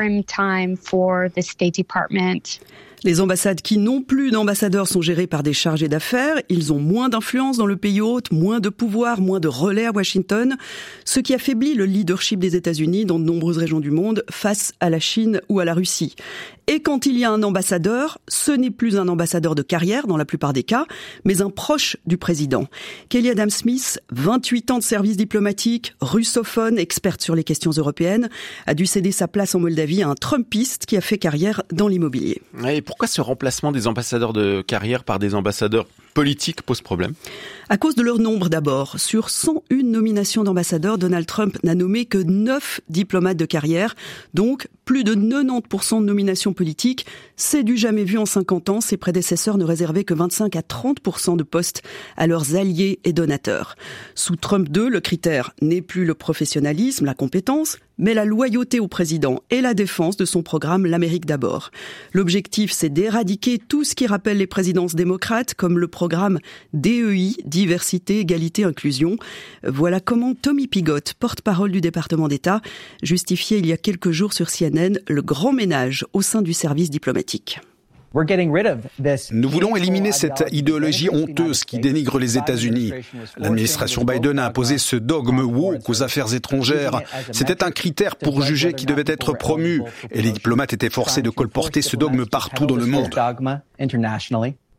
Les ambassades qui n'ont plus d'ambassadeurs sont gérées par des chargés d'affaires. Ils ont moins d'influence dans le pays hôte, moins de pouvoir, moins de relais à Washington, ce qui affaiblit le leadership des États-Unis dans de nombreuses régions du monde face à la Chine ou à la Russie. Et quand il y a un ambassadeur, ce n'est plus un ambassadeur de carrière dans la plupart des cas, mais un proche du président. Kelly Adams-Smith, vingt-huit ans de service diplomatique, russophone, experte sur les questions européennes, a dû céder sa place en Moldavie à un Trumpiste qui a fait carrière dans l'immobilier. Et pourquoi ce remplacement des ambassadeurs de carrière par des ambassadeurs politiques pose problème? À cause de leur nombre d'abord. Sur cent une nominations d'ambassadeurs, Donald Trump n'a nommé que neuf diplomates de carrière, donc plus de quatre-vingt-dix pour cent de nominations politiques. C'est du jamais vu en cinquante ans. Ses prédécesseurs ne réservaient que vingt-cinq à trente pour cent de postes à leurs alliés et donateurs. Sous Trump deux, le critère n'est plus le professionnalisme, la compétence, mais la loyauté au président et la défense de son programme L'Amérique d'abord. L'objectif, c'est d'éradiquer tout ce qui rappelle les présidences démocrates, comme le programme D E I, Diversité, Égalité, Inclusion. Voilà comment Tommy Pigott, porte-parole du département d'État, justifiait il y a quelques jours sur C N N le grand ménage au sein du service diplomatique. Nous voulons éliminer cette idéologie honteuse qui dénigre les États-Unis. L'administration Biden a imposé ce dogme woke aux affaires étrangères. C'était un critère pour juger qui devait être promu, et les diplomates étaient forcés de colporter ce dogme partout dans le monde.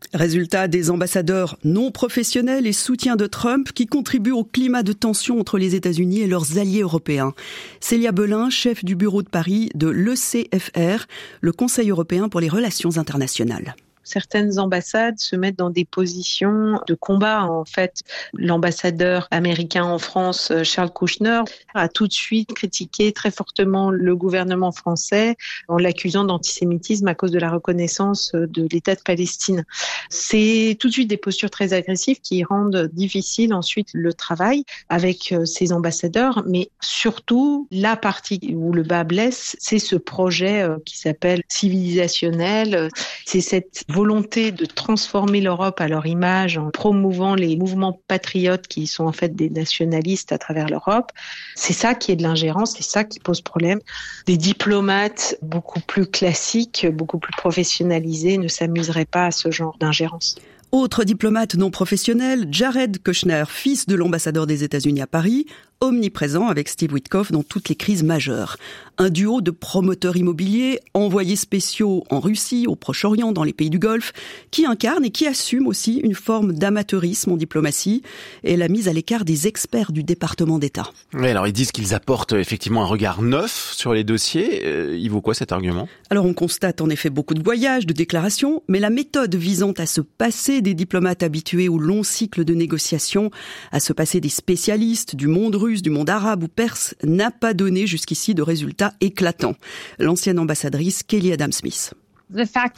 Résultat, des ambassadeurs non professionnels et soutiens de Trump qui contribuent au climat de tension entre les États-Unis et leurs alliés européens. Célia Belin, chef du bureau de Paris de l'E C F R, le Conseil européen pour les relations internationales. Certaines ambassades se mettent dans des positions de combat. En fait, l'ambassadeur américain en France, Charles Kushner, a tout de suite critiqué très fortement le gouvernement français en l'accusant d'antisémitisme à cause de la reconnaissance de l'État de Palestine. C'est tout de suite des postures très agressives qui rendent difficile ensuite le travail avec ces ambassadeurs. Mais surtout, la partie où le bas blesse, c'est ce projet qui s'appelle civilisationnel. C'est cette volonté de transformer l'Europe à leur image en promouvant les mouvements patriotes qui sont en fait des nationalistes à travers l'Europe. C'est ça qui est de l'ingérence, c'est ça qui pose problème. Des diplomates beaucoup plus classiques, beaucoup plus professionnalisés ne s'amuseraient pas à ce genre d'ingérence. Autre diplomate non professionnel, Jared Kushner, fils de l'ambassadeur des États-Unis à Paris, omniprésent avec Steve Witkoff dans toutes les crises majeures. Un duo de promoteurs immobiliers, envoyés spéciaux en Russie, au Proche-Orient, dans les pays du Golfe, qui incarnent et qui assument aussi une forme d'amateurisme en diplomatie et la mise à l'écart des experts du département d'État. Oui, alors ils disent qu'ils apportent effectivement un regard neuf sur les dossiers. Euh, il vaut quoi cet argument ? Alors on constate en effet beaucoup de voyages, de déclarations, mais la méthode visant à se passer des diplomates habitués au long cycle de négociations, à se passer des spécialistes du monde russe, du monde arabe ou perse, n'a pas donné jusqu'ici de résultats éclatants. L'ancienne ambassadrice Kelly Adams-Smith. Le fait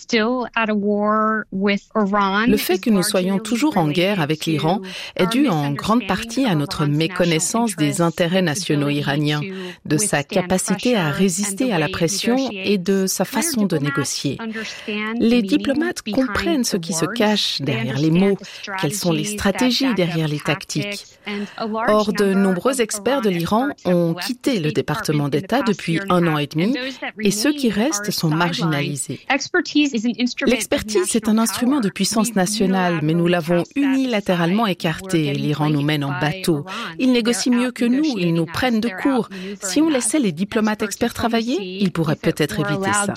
que nous soyons toujours en guerre avec l'Iran est dû en grande partie à notre méconnaissance des intérêts nationaux iraniens, de sa capacité à résister à la pression et de sa façon de négocier. Les diplomates comprennent ce qui se cache derrière les mots, quelles sont les stratégies derrière les tactiques. Or, de nombreux experts de l'Iran ont quitté le département d'État depuis un an et demi et ceux qui restent sont marginalisés. L'expertise est un instrument de puissance nationale, mais nous l'avons unilatéralement écarté. L'Iran nous mène en bateau. Ils négocient mieux que nous, ils nous prennent de court. Si on laissait les diplomates experts travailler, ils pourraient peut-être éviter ça.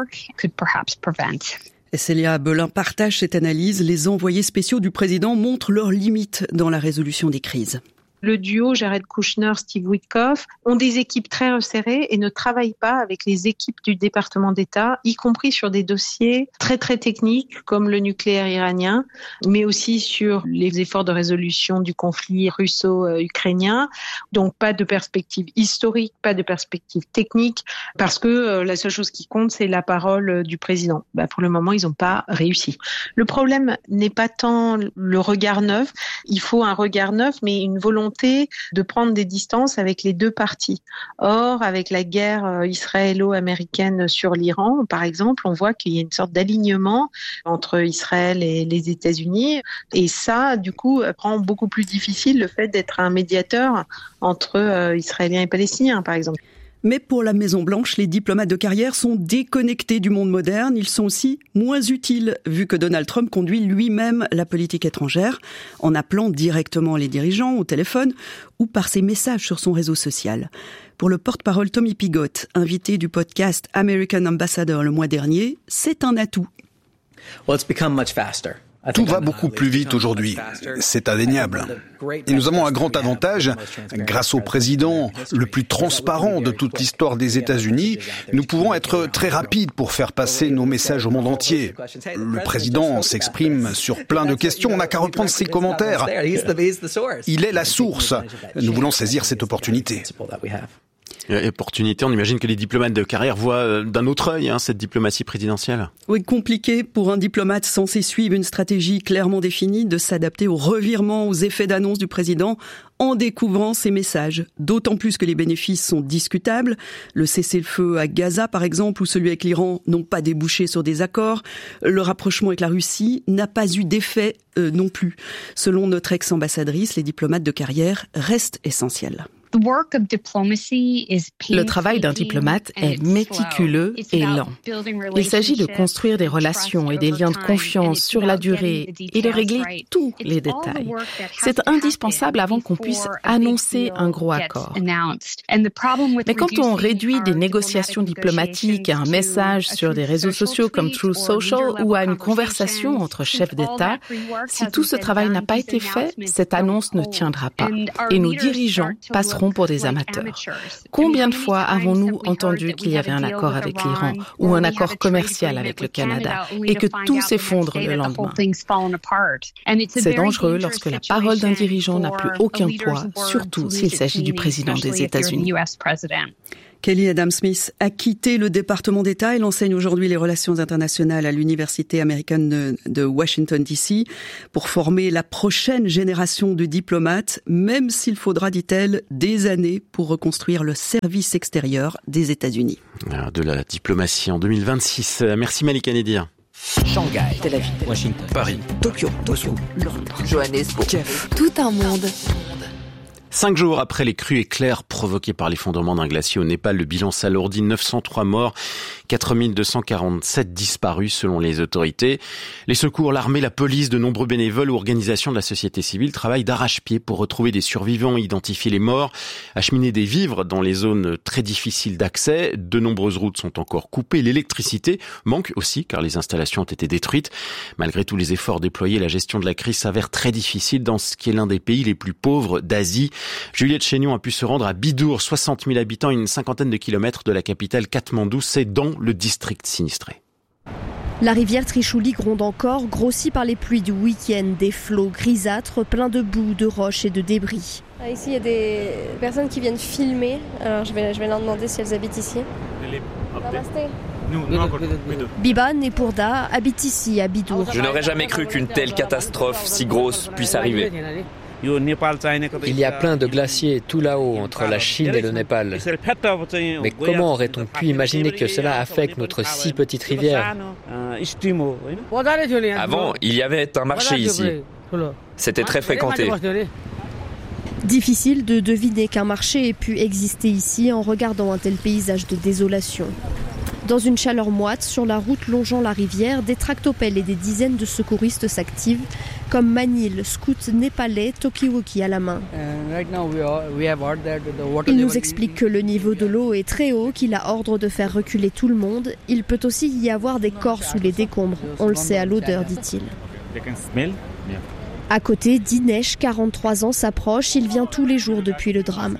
Et Célia Belin partage cette analyse. Les envoyés spéciaux du président montrent leurs limites dans la résolution des crises. Le duo Jared Kushner, Steve Witkoff ont des équipes très resserrées et ne travaillent pas avec les équipes du département d'État, y compris sur des dossiers très très techniques comme le nucléaire iranien, mais aussi sur les efforts de résolution du conflit russo-ukrainien. Donc pas de perspective historique, pas de perspective technique, parce que la seule chose qui compte, c'est la parole du président. Bah, pour le moment, ils n'ont pas réussi. Le problème n'est pas tant le regard neuf, il faut un regard neuf, mais une volonté de prendre des distances avec les deux parties. Or, avec la guerre israélo-américaine sur l'Iran, par exemple, on voit qu'il y a une sorte d'alignement entre Israël et les États-Unis. Et ça, du coup, rend beaucoup plus difficile le fait d'être un médiateur entre Israéliens et Palestiniens, par exemple. Mais pour la Maison-Blanche, les diplomates de carrière sont déconnectés du monde moderne. Ils sont aussi moins utiles, vu que Donald Trump conduit lui-même la politique étrangère, en appelant directement les dirigeants au téléphone ou par ses messages sur son réseau social. Pour le porte-parole Tommy Pigott, invité du podcast American Ambassador le mois dernier, c'est un atout. Well, it's become much faster. Tout va beaucoup plus vite aujourd'hui, c'est indéniable. Et nous avons un grand avantage, grâce au président le plus transparent de toute l'histoire des États-Unis, nous pouvons être très rapides pour faire passer nos messages au monde entier. Le président s'exprime sur plein de questions, on n'a qu'à reprendre ses commentaires. Il est la source. Nous voulons saisir cette opportunité. Opportunité, on imagine que les diplomates de carrière voient d'un autre œil hein, cette diplomatie présidentielle. Oui, compliqué pour un diplomate censé suivre une stratégie clairement définie de s'adapter aux revirements, aux effets d'annonce du président en découvrant ses messages. D'autant plus que les bénéfices sont discutables. Le cessez-le-feu à Gaza, par exemple, ou celui avec l'Iran n'ont pas débouché sur des accords. Le rapprochement avec la Russie n'a pas eu d'effet euh, non plus. Selon notre ex-ambassadrice, les diplomates de carrière restent essentiels. Le travail d'un diplomate est méticuleux et lent. Il s'agit de construire des relations et des liens de confiance sur la durée et de régler tous les détails. C'est indispensable avant qu'on puisse annoncer un gros accord. Mais quand on réduit des négociations diplomatiques à un message sur des réseaux sociaux comme Truth Social ou à une conversation entre chefs d'État, si tout ce travail n'a pas été fait, cette annonce ne tiendra pas et nos dirigeants passeront pour des amateurs. Combien de fois avons-nous entendu qu'il y avait un accord avec l'Iran ou un accord commercial avec le Canada et que tout s'effondre le lendemain? C'est dangereux lorsque la parole d'un dirigeant n'a plus aucun poids, surtout s'il s'agit du président des États-Unis. Kelly Adam-Smith a quitté le département d'État. Elle enseigne aujourd'hui les relations internationales à l'Université américaine de Washington, D C pour former la prochaine génération de diplomates, même s'il faudra, dit-elle, des années pour reconstruire le service extérieur des États-Unis. De la diplomatie en deux mille vingt-six. Merci Malika Nedir. Shanghai, Tel Aviv, Washington, Paris, Tokyo, Moscou, Londres, Johannesburg, Kiev. Tout un monde. Cinq jours après les crues éclairs provoquées par l'effondrement d'un glacier au Népal, le bilan s'alourdit, neuf cent trois morts, quatre mille deux cent quarante-sept disparus selon les autorités. Les secours, l'armée, la police, de nombreux bénévoles ou organisations de la société civile travaillent d'arrache-pied pour retrouver des survivants, identifier les morts, acheminer des vivres dans les zones très difficiles d'accès. De nombreuses routes sont encore coupées. L'électricité manque aussi car les installations ont été détruites. Malgré tous les efforts déployés, la gestion de la crise s'avère très difficile dans ce qui est l'un des pays les plus pauvres d'Asie. Juliette Chénion a pu se rendre à Bidour, soixante mille habitants et une cinquantaine de kilomètres de la capitale Katmandou. C'est dans le district sinistré. La rivière Trishuli gronde encore, grossie par les pluies du week-end. Des flots grisâtres, pleins de boue, de roches et de débris. Ici, il y a des personnes qui viennent filmer. Alors, je vais, je vais leur demander si elles habitent ici. Biban et Pourda habitent ici, à Bidour. Je n'aurais jamais cru qu'une telle catastrophe si grosse puisse arriver. Il y a plein de glaciers tout là-haut entre la Chine et le Népal. Mais comment aurait-on pu imaginer que cela affecte notre si petite rivière? Avant, il y avait un marché ici. C'était très fréquenté. Difficile de deviner qu'un marché ait pu exister ici en regardant un tel paysage de désolation. Dans une chaleur moite, sur la route longeant la rivière, des tractopelles et des dizaines de secouristes s'activent, comme Manil, scout népalais, Tokiwoki à la main. Il nous explique que le niveau de l'eau est très haut, qu'il a ordre de faire reculer tout le monde. Il peut aussi y avoir des corps sous les décombres. On le sait à l'odeur, dit-il. À côté, Dinesh, quarante-trois ans, s'approche. Il vient tous les jours depuis le drame.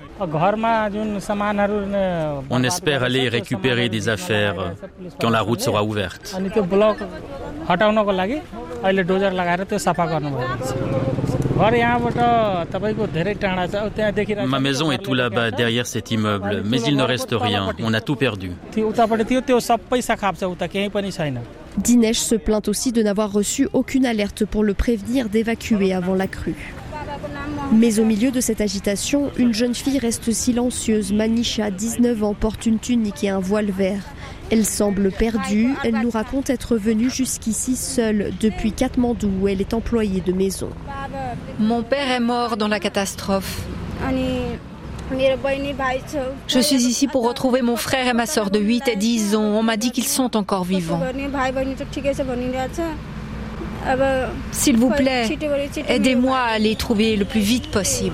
On espère aller récupérer des affaires quand la route sera ouverte. Ma maison est tout là-bas, derrière cet immeuble, mais il ne reste rien. On a tout perdu. Dinesh se plaint aussi de n'avoir reçu aucune alerte pour le prévenir d'évacuer avant la crue. Mais au milieu de cette agitation, une jeune fille reste silencieuse. Manisha, dix-neuf ans, porte une tunique et un voile vert. Elle semble perdue. Elle nous raconte être venue jusqu'ici seule depuis Katmandou où elle est employée de maison. Mon père est mort dans la catastrophe. Je suis ici pour retrouver mon frère et ma sœur de huit et dix ans. On m'a dit qu'ils sont encore vivants. S'il vous plaît, aidez-moi à les trouver le plus vite possible.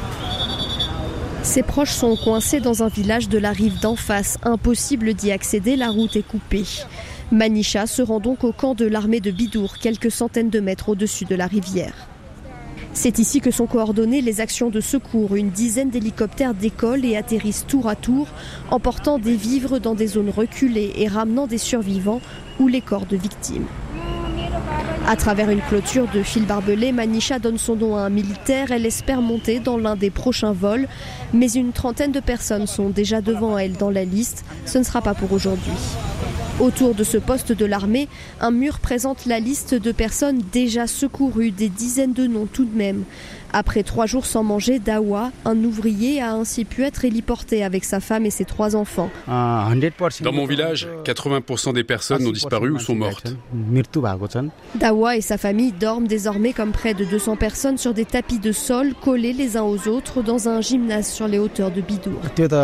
Ses proches sont coincés dans un village de la rive d'en face. Impossible d'y accéder, la route est coupée. Manisha se rend donc au camp de l'armée de Bidour, quelques centaines de mètres au-dessus de la rivière. C'est ici que sont coordonnées les actions de secours. Une dizaine d'hélicoptères décollent et atterrissent tour à tour, emportant des vivres dans des zones reculées et ramenant des survivants ou les corps de victimes. À travers une clôture de fil barbelé, Manisha donne son nom à un militaire. Elle espère monter dans l'un des prochains vols. Mais une trentaine de personnes sont déjà devant elle dans la liste. Ce ne sera pas pour aujourd'hui. Autour de ce poste de l'armée, un mur présente la liste de personnes déjà secourues, des dizaines de noms tout de même. Après trois jours sans manger, Dawa, un ouvrier, a ainsi pu être héliporté avec sa femme et ses trois enfants. Dans mon village, quatre-vingts pour cent des personnes ont disparu ou sont mortes. Dawa et sa famille dorment désormais comme près de deux cents personnes sur des tapis de sol collés les uns aux autres dans un gymnase sur les hauteurs de Bidour.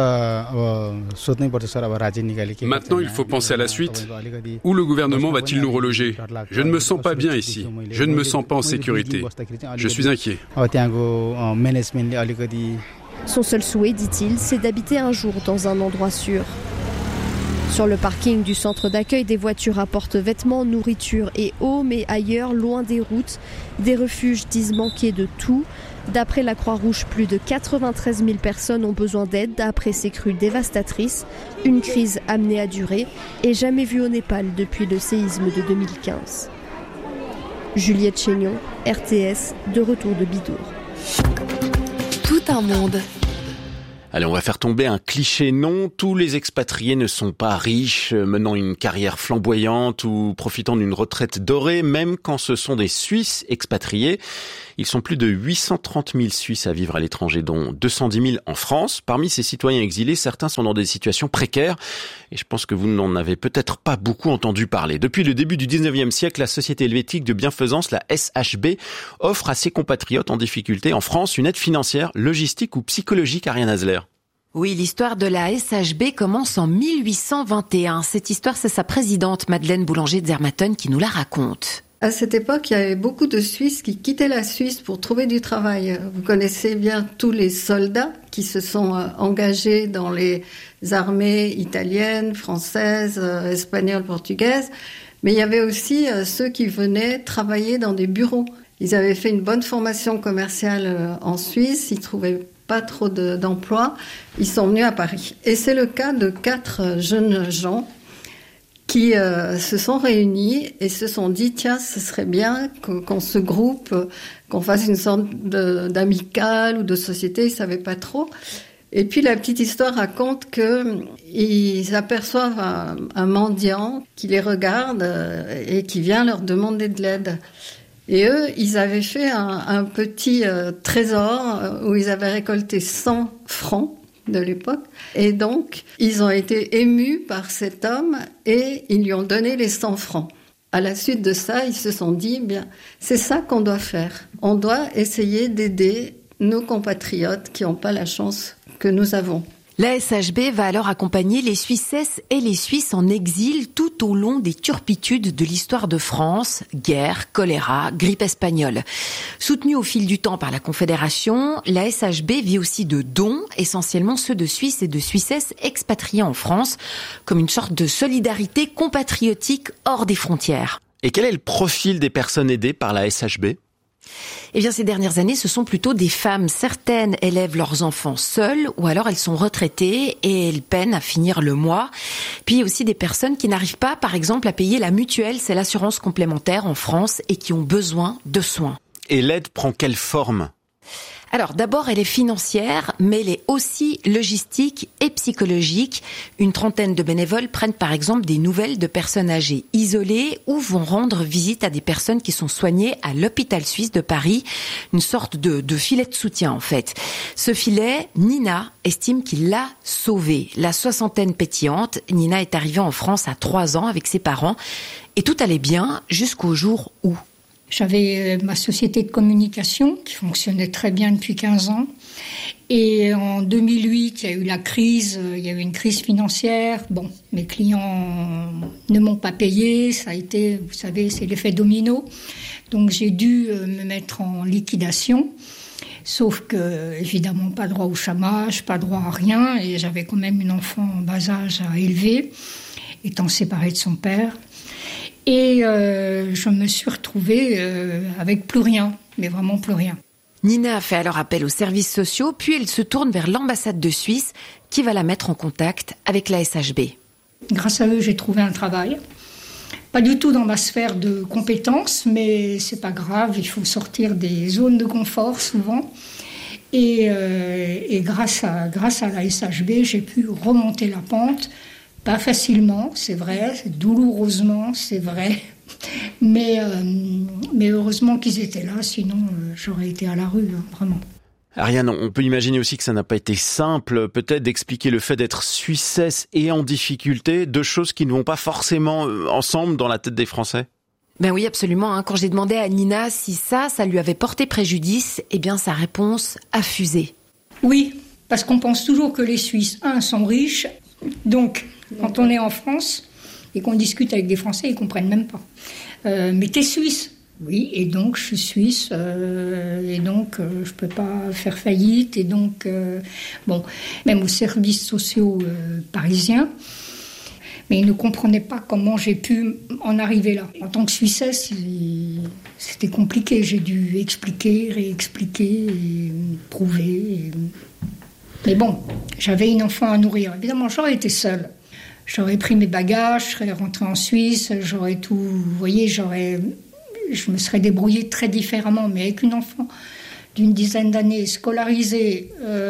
Maintenant, il faut penser à la suite. Où le gouvernement va-t-il nous reloger ? Je ne me sens pas bien ici. Je ne me sens pas en sécurité. Je suis inquiet. Son seul souhait, dit-il, c'est d'habiter un jour dans un endroit sûr. Sur le parking du centre d'accueil, des voitures apportent vêtements, nourriture et eau, mais ailleurs, loin des routes, des refuges disent manquer de tout. D'après la Croix-Rouge, plus de quatre-vingt-treize mille personnes ont besoin d'aide après ces crues dévastatrices, une crise amenée à durer et jamais vue au Népal depuis le séisme de deux mille quinze. Juliette Chénion, R T S, de retour de Bidour. Tout un monde. Allez, on va faire tomber un cliché. Non, tous les expatriés ne sont pas riches, menant une carrière flamboyante ou profitant d'une retraite dorée, même quand ce sont des Suisses expatriés. Ils sont plus de huit cent trente mille Suisses à vivre à l'étranger, dont deux cent dix mille en France. Parmi ces citoyens exilés, certains sont dans des situations précaires. Et je pense que vous n'en avez peut-être pas beaucoup entendu parler. Depuis le début du dix-neuvième siècle, la Société helvétique de bienfaisance, la S H B, offre à ses compatriotes en difficulté en France une aide financière, logistique ou psychologique. Ariane Hasler. Oui, l'histoire de la S H B commence en mille huit cent vingt et un. Cette histoire, c'est sa présidente, Madeleine Boulanger-Zermatten, qui nous la raconte. À cette époque, il y avait beaucoup de Suisses qui quittaient la Suisse pour trouver du travail. Vous connaissez bien tous les soldats qui se sont engagés dans les armées italiennes, françaises, espagnoles, portugaises. Mais il y avait aussi ceux qui venaient travailler dans des bureaux. Ils avaient fait une bonne formation commerciale en Suisse, ils trouvaient pas trop de, d'emploi, ils sont venus à Paris. Et c'est le cas de quatre jeunes gens qui euh, se sont réunis et se sont dit, tiens, ce serait bien qu'on, qu'on se groupe, qu'on fasse une sorte de, d'amicale ou de société, ils savaient pas trop. Et puis la petite histoire raconte qu'ils aperçoivent un, un mendiant qui les regarde et qui vient leur demander de l'aide. Et eux, ils avaient fait un, un petit euh, trésor où ils avaient récolté cent francs de l'époque. Et donc, ils ont été émus par cet homme et ils lui ont donné les cent francs. À la suite de ça, ils se sont dit, bien, c'est ça qu'on doit faire. On doit essayer d'aider nos compatriotes qui n'ont pas la chance que nous avons. La S H B va alors accompagner les Suissesses et les Suisses en exil tout au long des turpitudes de l'histoire de France, guerre, choléra, grippe espagnole. Soutenue au fil du temps par la Confédération, la S H B vit aussi de dons, essentiellement ceux de Suisses et de Suissesses expatriés en France, comme une sorte de solidarité compatriotique hors des frontières. Et quel est le profil des personnes aidées par la S H B ? Eh bien, ces dernières années, ce sont plutôt des femmes. Certaines élèvent leurs enfants seules ou alors elles sont retraitées et elles peinent à finir le mois. Puis il y a aussi des personnes qui n'arrivent pas, par exemple, à payer la mutuelle, c'est l'assurance complémentaire en France, et qui ont besoin de soins. Et l'aide prend quelle forme ? Alors d'abord, elle est financière, mais elle est aussi logistique et psychologique. Une trentaine de bénévoles prennent par exemple des nouvelles de personnes âgées isolées ou vont rendre visite à des personnes qui sont soignées à l'hôpital suisse de Paris. Une sorte de, de filet de soutien en fait. Ce filet, Nina estime qu'il l'a sauvée. La soixantaine pétillante, Nina est arrivée en France à trois ans avec ses parents et tout allait bien jusqu'au jour où... J'avais ma société de communication qui fonctionnait très bien depuis quinze ans. Et en deux mille huit, il y a eu la crise, il y avait une crise financière. Bon, mes clients ne m'ont pas payé, ça a été, vous savez, c'est l'effet domino. Donc j'ai dû me mettre en liquidation. Sauf que, évidemment, pas droit au chômage, pas droit à rien. Et j'avais quand même une enfant en bas âge à élever, étant séparée de son père. Et euh, je me suis retrouvée euh, avec plus rien, mais vraiment plus rien. Nina a fait alors appel aux services sociaux, puis elle se tourne vers l'ambassade de Suisse qui va la mettre en contact avec la S H B. Grâce à eux, j'ai trouvé un travail. Pas du tout dans ma sphère de compétences, mais c'est pas grave, il faut sortir des zones de confort souvent. Et, euh, et grâce à, grâce à la S H B, j'ai pu remonter la pente. Pas facilement, c'est vrai, douloureusement, c'est vrai, Mais, euh, mais heureusement qu'ils étaient là, sinon euh, j'aurais été à la rue, hein, vraiment. Ariane, on peut imaginer aussi que ça n'a pas été simple, peut-être d'expliquer le fait d'être suissesse et en difficulté, deux choses qui ne vont pas forcément ensemble dans la tête des Français. Ben oui, absolument. Quand j'ai demandé à Nina si ça, ça lui avait porté préjudice, eh bien sa réponse a fusé. Oui, parce qu'on pense toujours que les Suisses, un, sont riches, donc quand on est en France et qu'on discute avec des Français, ils comprennent même pas. Euh, mais t'es Suisse. Oui, et donc je suis suisse, euh, et donc euh, je peux pas faire faillite, et donc, euh, bon, même aux services sociaux euh, parisiens, mais ils ne comprenaient pas comment j'ai pu en arriver là. En tant que Suissesse, il, c'était compliqué, j'ai dû expliquer, réexpliquer, et prouver. Et... Mais bon, j'avais une enfant à nourrir, évidemment j'aurais été seule. J'aurais pris mes bagages, je serais rentrée en Suisse, j'aurais tout, vous voyez, j'aurais... Je me serais débrouillée très différemment, mais avec une enfant d'une dizaine d'années scolarisée,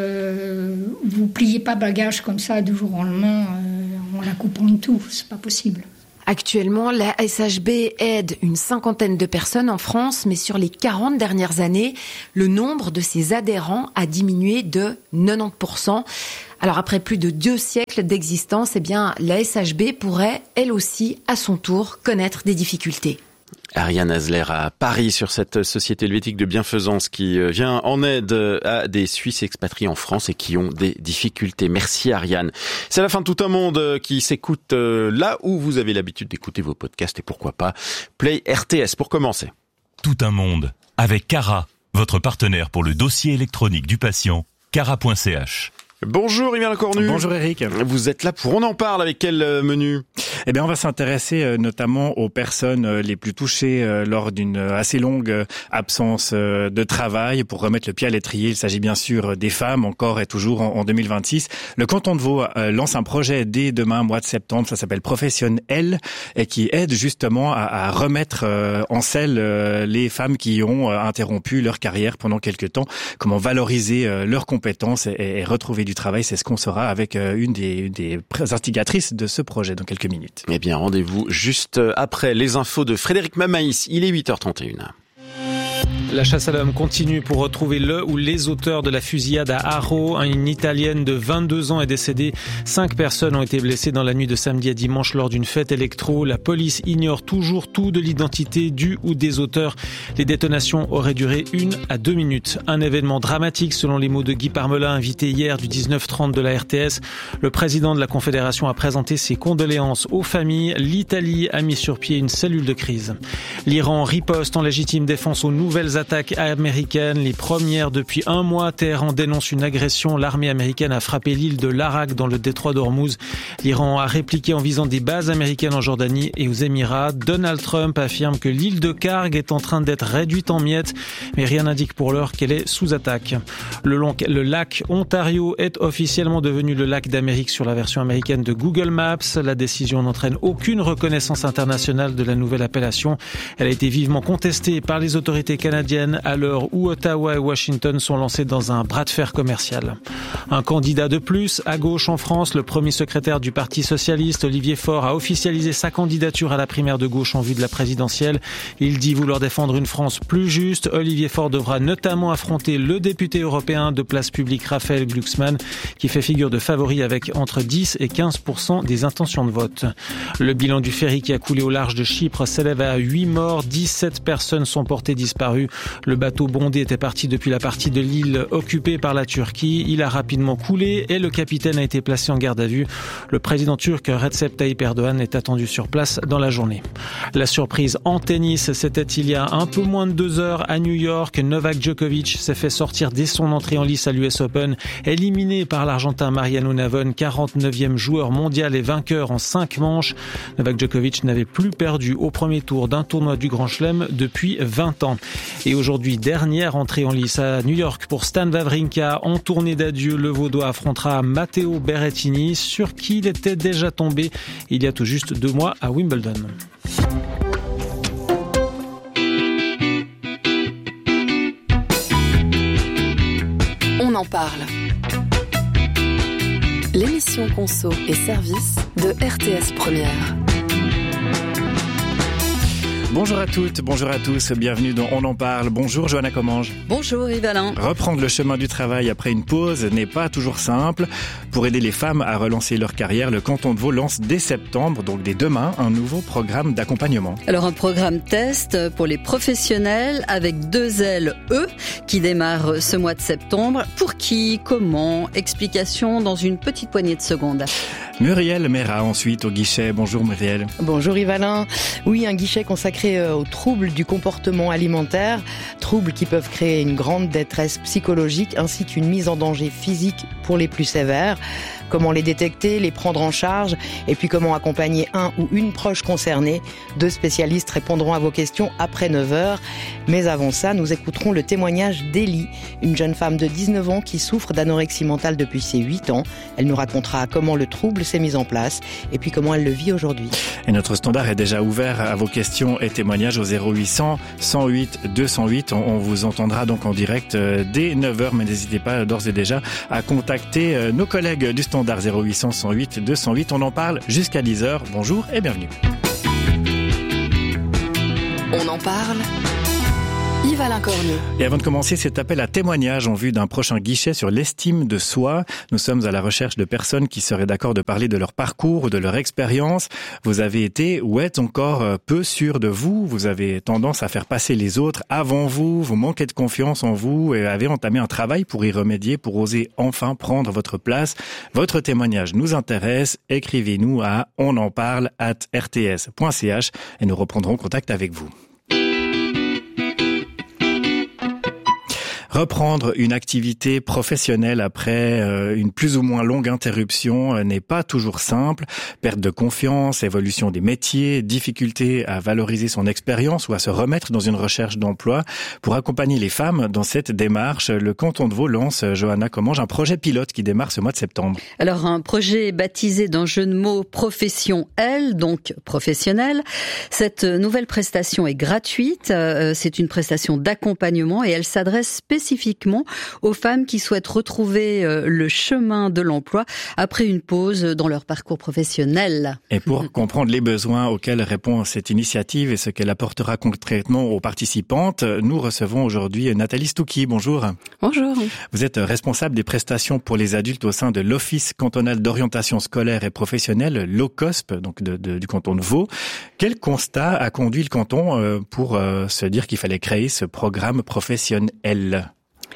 euh, vous pliez pas bagages comme ça du jour au lendemain euh, en la coupant de tout, c'est pas possible. Actuellement, la S H B aide une cinquantaine de personnes en France, mais sur les quarante dernières années, le nombre de ses adhérents a diminué de quatre-vingt-dix pour cent. Alors après plus de deux siècles d'existence, eh bien, la S H B pourrait, elle aussi, à son tour, connaître des difficultés. Ariane Hasler à Paris sur cette société helvétique de bienfaisance qui vient en aide à des Suisses expatriés en France et qui ont des difficultés. Merci Ariane. C'est la fin de Tout un monde qui s'écoute là où vous avez l'habitude d'écouter vos podcasts et pourquoi pas Play R T S pour commencer. Tout un monde avec Cara, votre partenaire pour le dossier électronique du patient, cara point c h. Bonjour Yvan Lecornu. Bonjour Eric. Vous êtes là pour On en parle avec quel menu ? Eh bien, on va s'intéresser notamment aux personnes les plus touchées lors d'une assez longue absence de travail. Pour remettre le pied à l'étrier, il s'agit bien sûr des femmes, encore et toujours en deux mille vingt-six. Le canton de Vaud lance un projet dès demain, mois de septembre, ça s'appelle Profession L, et qui aide justement à, à remettre en selle les femmes qui ont interrompu leur carrière pendant quelques temps. Comment valoriser leurs compétences et, et retrouver du travail, c'est ce qu'on saura avec une des, des instigatrices de ce projet dans quelques minutes. Eh bien, rendez-vous juste après les infos de Frédéric Mamaïs. Il est huit heures trente et une. La chasse à l'homme continue pour retrouver le ou les auteurs de la fusillade à Haro. Une Italienne de vingt-deux ans est décédée. Cinq personnes ont été blessées dans la nuit de samedi à dimanche lors d'une fête électro. La police ignore toujours tout de l'identité du ou des auteurs. Les détonations auraient duré une à deux minutes. Un événement dramatique selon les mots de Guy Parmelin, invité hier du dix-neuf trente de la R T S. Le président de la Confédération a présenté ses condoléances aux familles. L'Italie a mis sur pied une cellule de crise. L'Iran riposte en légitime défense aux nouvelles attaques américaines, les premières depuis un mois. Téhéran dénonce une agression. L'armée américaine a frappé l'île de Larak dans le détroit d'Ormuz. L'Iran a répliqué en visant des bases américaines en Jordanie et aux Émirats. Donald Trump affirme que l'île de Karg est en train d'être réduite en miettes, mais rien n'indique pour l'heure qu'elle est sous attaque. Le, long, le lac Ontario est officiellement devenu le lac d'Amérique sur la version américaine de Google Maps. La décision n'entraîne aucune reconnaissance internationale de la nouvelle appellation. Elle a été vivement contestée par les autorités canadiennes à l'heure où Ottawa et Washington sont lancés dans un bras de fer commercial. Un candidat de plus à gauche en France, le premier secrétaire du Parti socialiste, Olivier Faure, a officialisé sa candidature à la primaire de gauche en vue de la présidentielle. Il dit vouloir défendre une France plus juste. Olivier Faure devra notamment affronter le député européen de Place Publique Raphaël Glucksmann, qui fait figure de favori avec entre dix et quinze pour cent des intentions de vote. Le bilan du ferry qui a coulé au large de Chypre s'élève à huit morts, dix-sept personnes sont portées disparues. Le bateau bondé était parti depuis la partie de l'île occupée par la Turquie. Il a rapidement coulé et le capitaine a été placé en garde à vue. Le président turc Recep Tayyip Erdogan est attendu sur place dans la journée. La surprise en tennis, c'était il y a un peu moins de deux heures à New York. Novak Djokovic s'est fait sortir dès son entrée en lice à l'U S Open. Éliminé par l'Argentin Mariano Navon, quarante-neuvième joueur mondial et vainqueur en cinq manches. Novak Djokovic n'avait plus perdu au premier tour d'un tournoi du Grand Chelem depuis vingt ans. Et aujourd'hui, dernière entrée en lice à New York pour Stan Wawrinka. En tournée d'adieu, le Vaudois affrontera Matteo Berrettini, sur qui il était déjà tombé il y a tout juste deux mois à Wimbledon. On en parle. L'émission Conso et Service de R T S Première. Bonjour à toutes, bonjour à tous, bienvenue dans On en parle. Bonjour Johanna Commange. Bonjour Yves Alain. Reprendre le chemin du travail après une pause n'est pas toujours simple. Pour aider les femmes à relancer leur carrière, le canton de Vaud lance dès septembre, donc dès demain, un nouveau programme d'accompagnement. Alors un programme test pour les professionnels avec deux L E qui démarre ce mois de septembre. Pour qui, comment, explication dans une petite poignée de secondes. Muriel Mera ensuite au guichet. Bonjour Muriel. Bonjour Yves Alain. Oui, un guichet consacré aux troubles du comportement alimentaire, troubles qui peuvent créer une grande détresse psychologique ainsi qu'une mise en danger physique pour les plus sévères. Comment les détecter, les prendre en charge et puis comment accompagner un ou une proche concernée. Deux spécialistes répondront à vos questions après neuf heures. Mais avant ça, nous écouterons le témoignage d'Élie, une jeune femme de dix-neuf ans qui souffre d'anorexie mentale depuis ses huit ans. Elle nous racontera comment le trouble s'est mis en place et puis comment elle le vit aujourd'hui. Et notre standard est déjà ouvert à vos questions et témoignages au zéro huit cent, cent huit, deux cent huit. On vous entendra donc en direct dès neuf heures, mais n'hésitez pas d'ores et déjà à contacter nos collègues du standard. zéro huit cent, cent huit, deux cent huit. On en parle jusqu'à dix heures. Bonjour et bienvenue. On en parle. Yves Alain Cornu. Et avant de commencer cet appel à témoignages en vue d'un prochain guichet sur l'estime de soi, nous sommes à la recherche de personnes qui seraient d'accord de parler de leur parcours ou de leur expérience. Vous avez été ou êtes encore peu sûr de vous. Vous avez tendance à faire passer les autres avant vous. Vous manquez de confiance en vous et avez entamé un travail pour y remédier, pour oser enfin prendre votre place. Votre témoignage nous intéresse. Écrivez-nous à onenparle arobase r t s point c h et nous reprendrons contact avec vous. Reprendre une activité professionnelle après euh, une plus ou moins longue interruption euh, n'est pas toujours simple. Perte de confiance, évolution des métiers, difficulté à valoriser son expérience ou à se remettre dans une recherche d'emploi. Pour accompagner les femmes dans cette démarche, le canton de Vaud lance, Johanna Commange, un projet pilote qui démarre ce mois de septembre. Alors un projet baptisé d'un jeu de mots Profession L, donc professionnel. Cette nouvelle prestation est gratuite. Euh, c'est une prestation d'accompagnement et elle s'adresse spécifiquement spécifiquement aux femmes qui souhaitent retrouver le chemin de l'emploi après une pause dans leur parcours professionnel. Et pour comprendre les besoins auxquels répond cette initiative et ce qu'elle apportera concrètement aux participantes, nous recevons aujourd'hui Nathalie Stouki. Bonjour. Bonjour. Vous êtes responsable des prestations pour les adultes au sein de l'Office cantonal d'orientation scolaire et professionnelle, l'O C O S P, donc de, de, du canton de Vaud. Quel constat a conduit le canton pour se dire qu'il fallait créer ce programme professionnel ?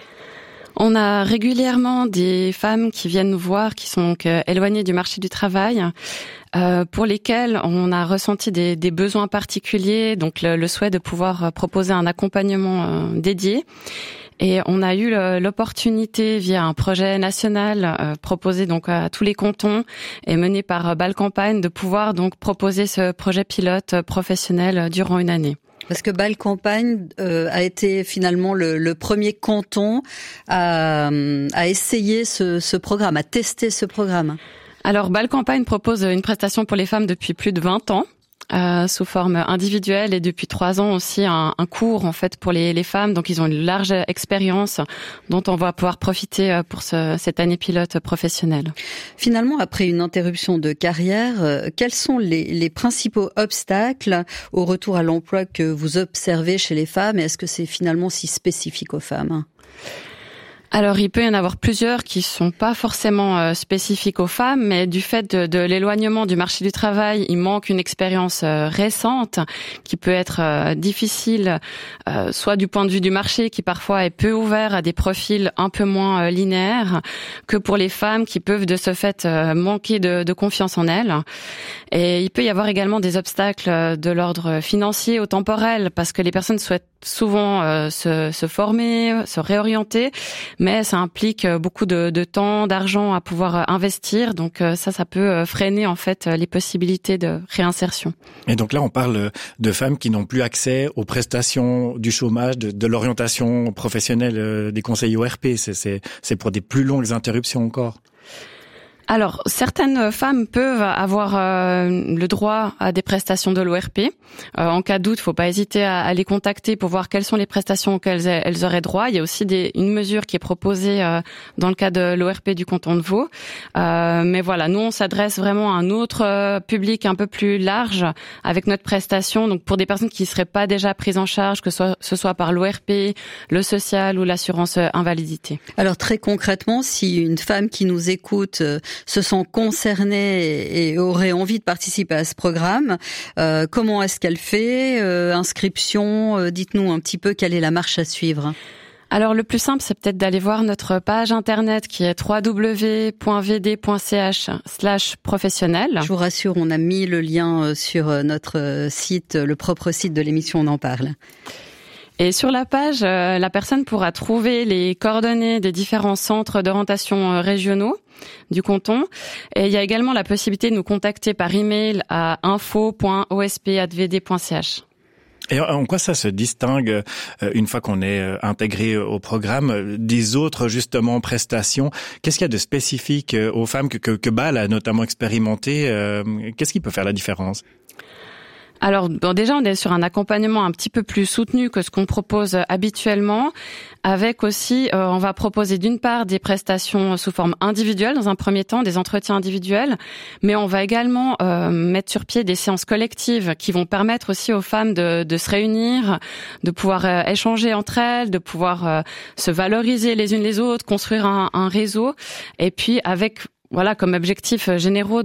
On a régulièrement des femmes qui viennent nous voir, qui sont donc éloignées du marché du travail, euh, pour lesquelles on a ressenti des, des besoins particuliers, donc le, le souhait de pouvoir proposer un accompagnement euh, dédié. Et on a eu l'opportunité via un projet national euh, proposé donc à tous les cantons et mené par Bâle Campagne de pouvoir donc proposer ce projet pilote professionnel durant une année. Parce que Bâle Campagne euh, a été finalement le, le premier canton à, à essayer ce, ce programme, à tester ce programme. Alors Bâle Campagne propose une prestation pour les femmes depuis plus de vingt ans. Euh, sous forme individuelle et depuis trois ans aussi un, un cours en fait pour les, les femmes. Donc ils ont une large expérience dont on va pouvoir profiter pour ce, cette année pilote professionnelle. Finalement, après une interruption de carrière, euh, quels sont les, les principaux obstacles au retour à l'emploi que vous observez chez les femmes et est-ce que c'est finalement si spécifique aux femmes ? Alors, il peut y en avoir plusieurs qui sont pas forcément euh, spécifiques aux femmes, mais du fait de, de l'éloignement du marché du travail, il manque une expérience euh, récente qui peut être euh, difficile, euh, soit du point de vue du marché qui parfois est peu ouvert à des profils un peu moins euh, linéaires, que pour les femmes qui peuvent de ce fait euh, manquer de, de confiance en elles. Et il peut y avoir également des obstacles de l'ordre financier ou temporel, parce que les personnes souhaitent souvent euh, se, se former, se réorienter, mais ça implique beaucoup de, de temps, d'argent à pouvoir investir. Donc ça, ça peut freiner en fait les possibilités de réinsertion. Et donc là, on parle de femmes qui n'ont plus accès aux prestations du chômage, de, de l'orientation professionnelle des conseils O R P. C'est, c'est, c'est pour des plus longues interruptions encore. Alors, certaines femmes peuvent avoir euh, le droit à des prestations de l'O R P. Euh, en cas de doute, il ne faut pas hésiter à, à les contacter pour voir quelles sont les prestations auxquelles elles auraient droit. Il y a aussi des, une mesure qui est proposée euh, dans le cas de l'O R P du canton de Vaud. Euh, mais voilà, nous, on s'adresse vraiment à un autre euh, public un peu plus large avec notre prestation. Donc, pour des personnes qui ne seraient pas déjà prises en charge, que ce soit, ce soit par l'O R P, le social ou l'assurance invalidité. Alors, très concrètement, si une femme qui nous écoute euh, se sent concernée et aurait envie de participer à ce programme, euh, comment est-ce qu'elle fait euh, Inscription, euh, dites-nous un petit peu quelle est la marche à suivre. Alors le plus simple, c'est peut-être d'aller voir notre page internet qui est w w w point v d point c h slash professionnel. Je vous rassure, on a mis le lien sur notre site, le propre site de l'émission On en parle. Et sur la page, euh, la personne pourra trouver les coordonnées des différents centres d'orientation euh, régionaux du canton. Et il y a également la possibilité de nous contacter par email à info point o s p arobase v d point c h. Et en quoi ça se distingue, une fois qu'on est intégré au programme, des autres, justement, prestations? Qu'est-ce qu'il y a de spécifique aux femmes que, que, que B A L a notamment expérimenté? Qu'est-ce qui peut faire la différence? Alors bon, déjà, on est sur un accompagnement un petit peu plus soutenu que ce qu'on propose habituellement, avec aussi, euh, on va proposer d'une part des prestations sous forme individuelle dans un premier temps, des entretiens individuels, mais on va également euh, mettre sur pied des séances collectives qui vont permettre aussi aux femmes de, de se réunir, de pouvoir euh, échanger entre elles, de pouvoir euh, se valoriser les unes les autres, construire un, un réseau, et puis avec voilà comme objectif généraux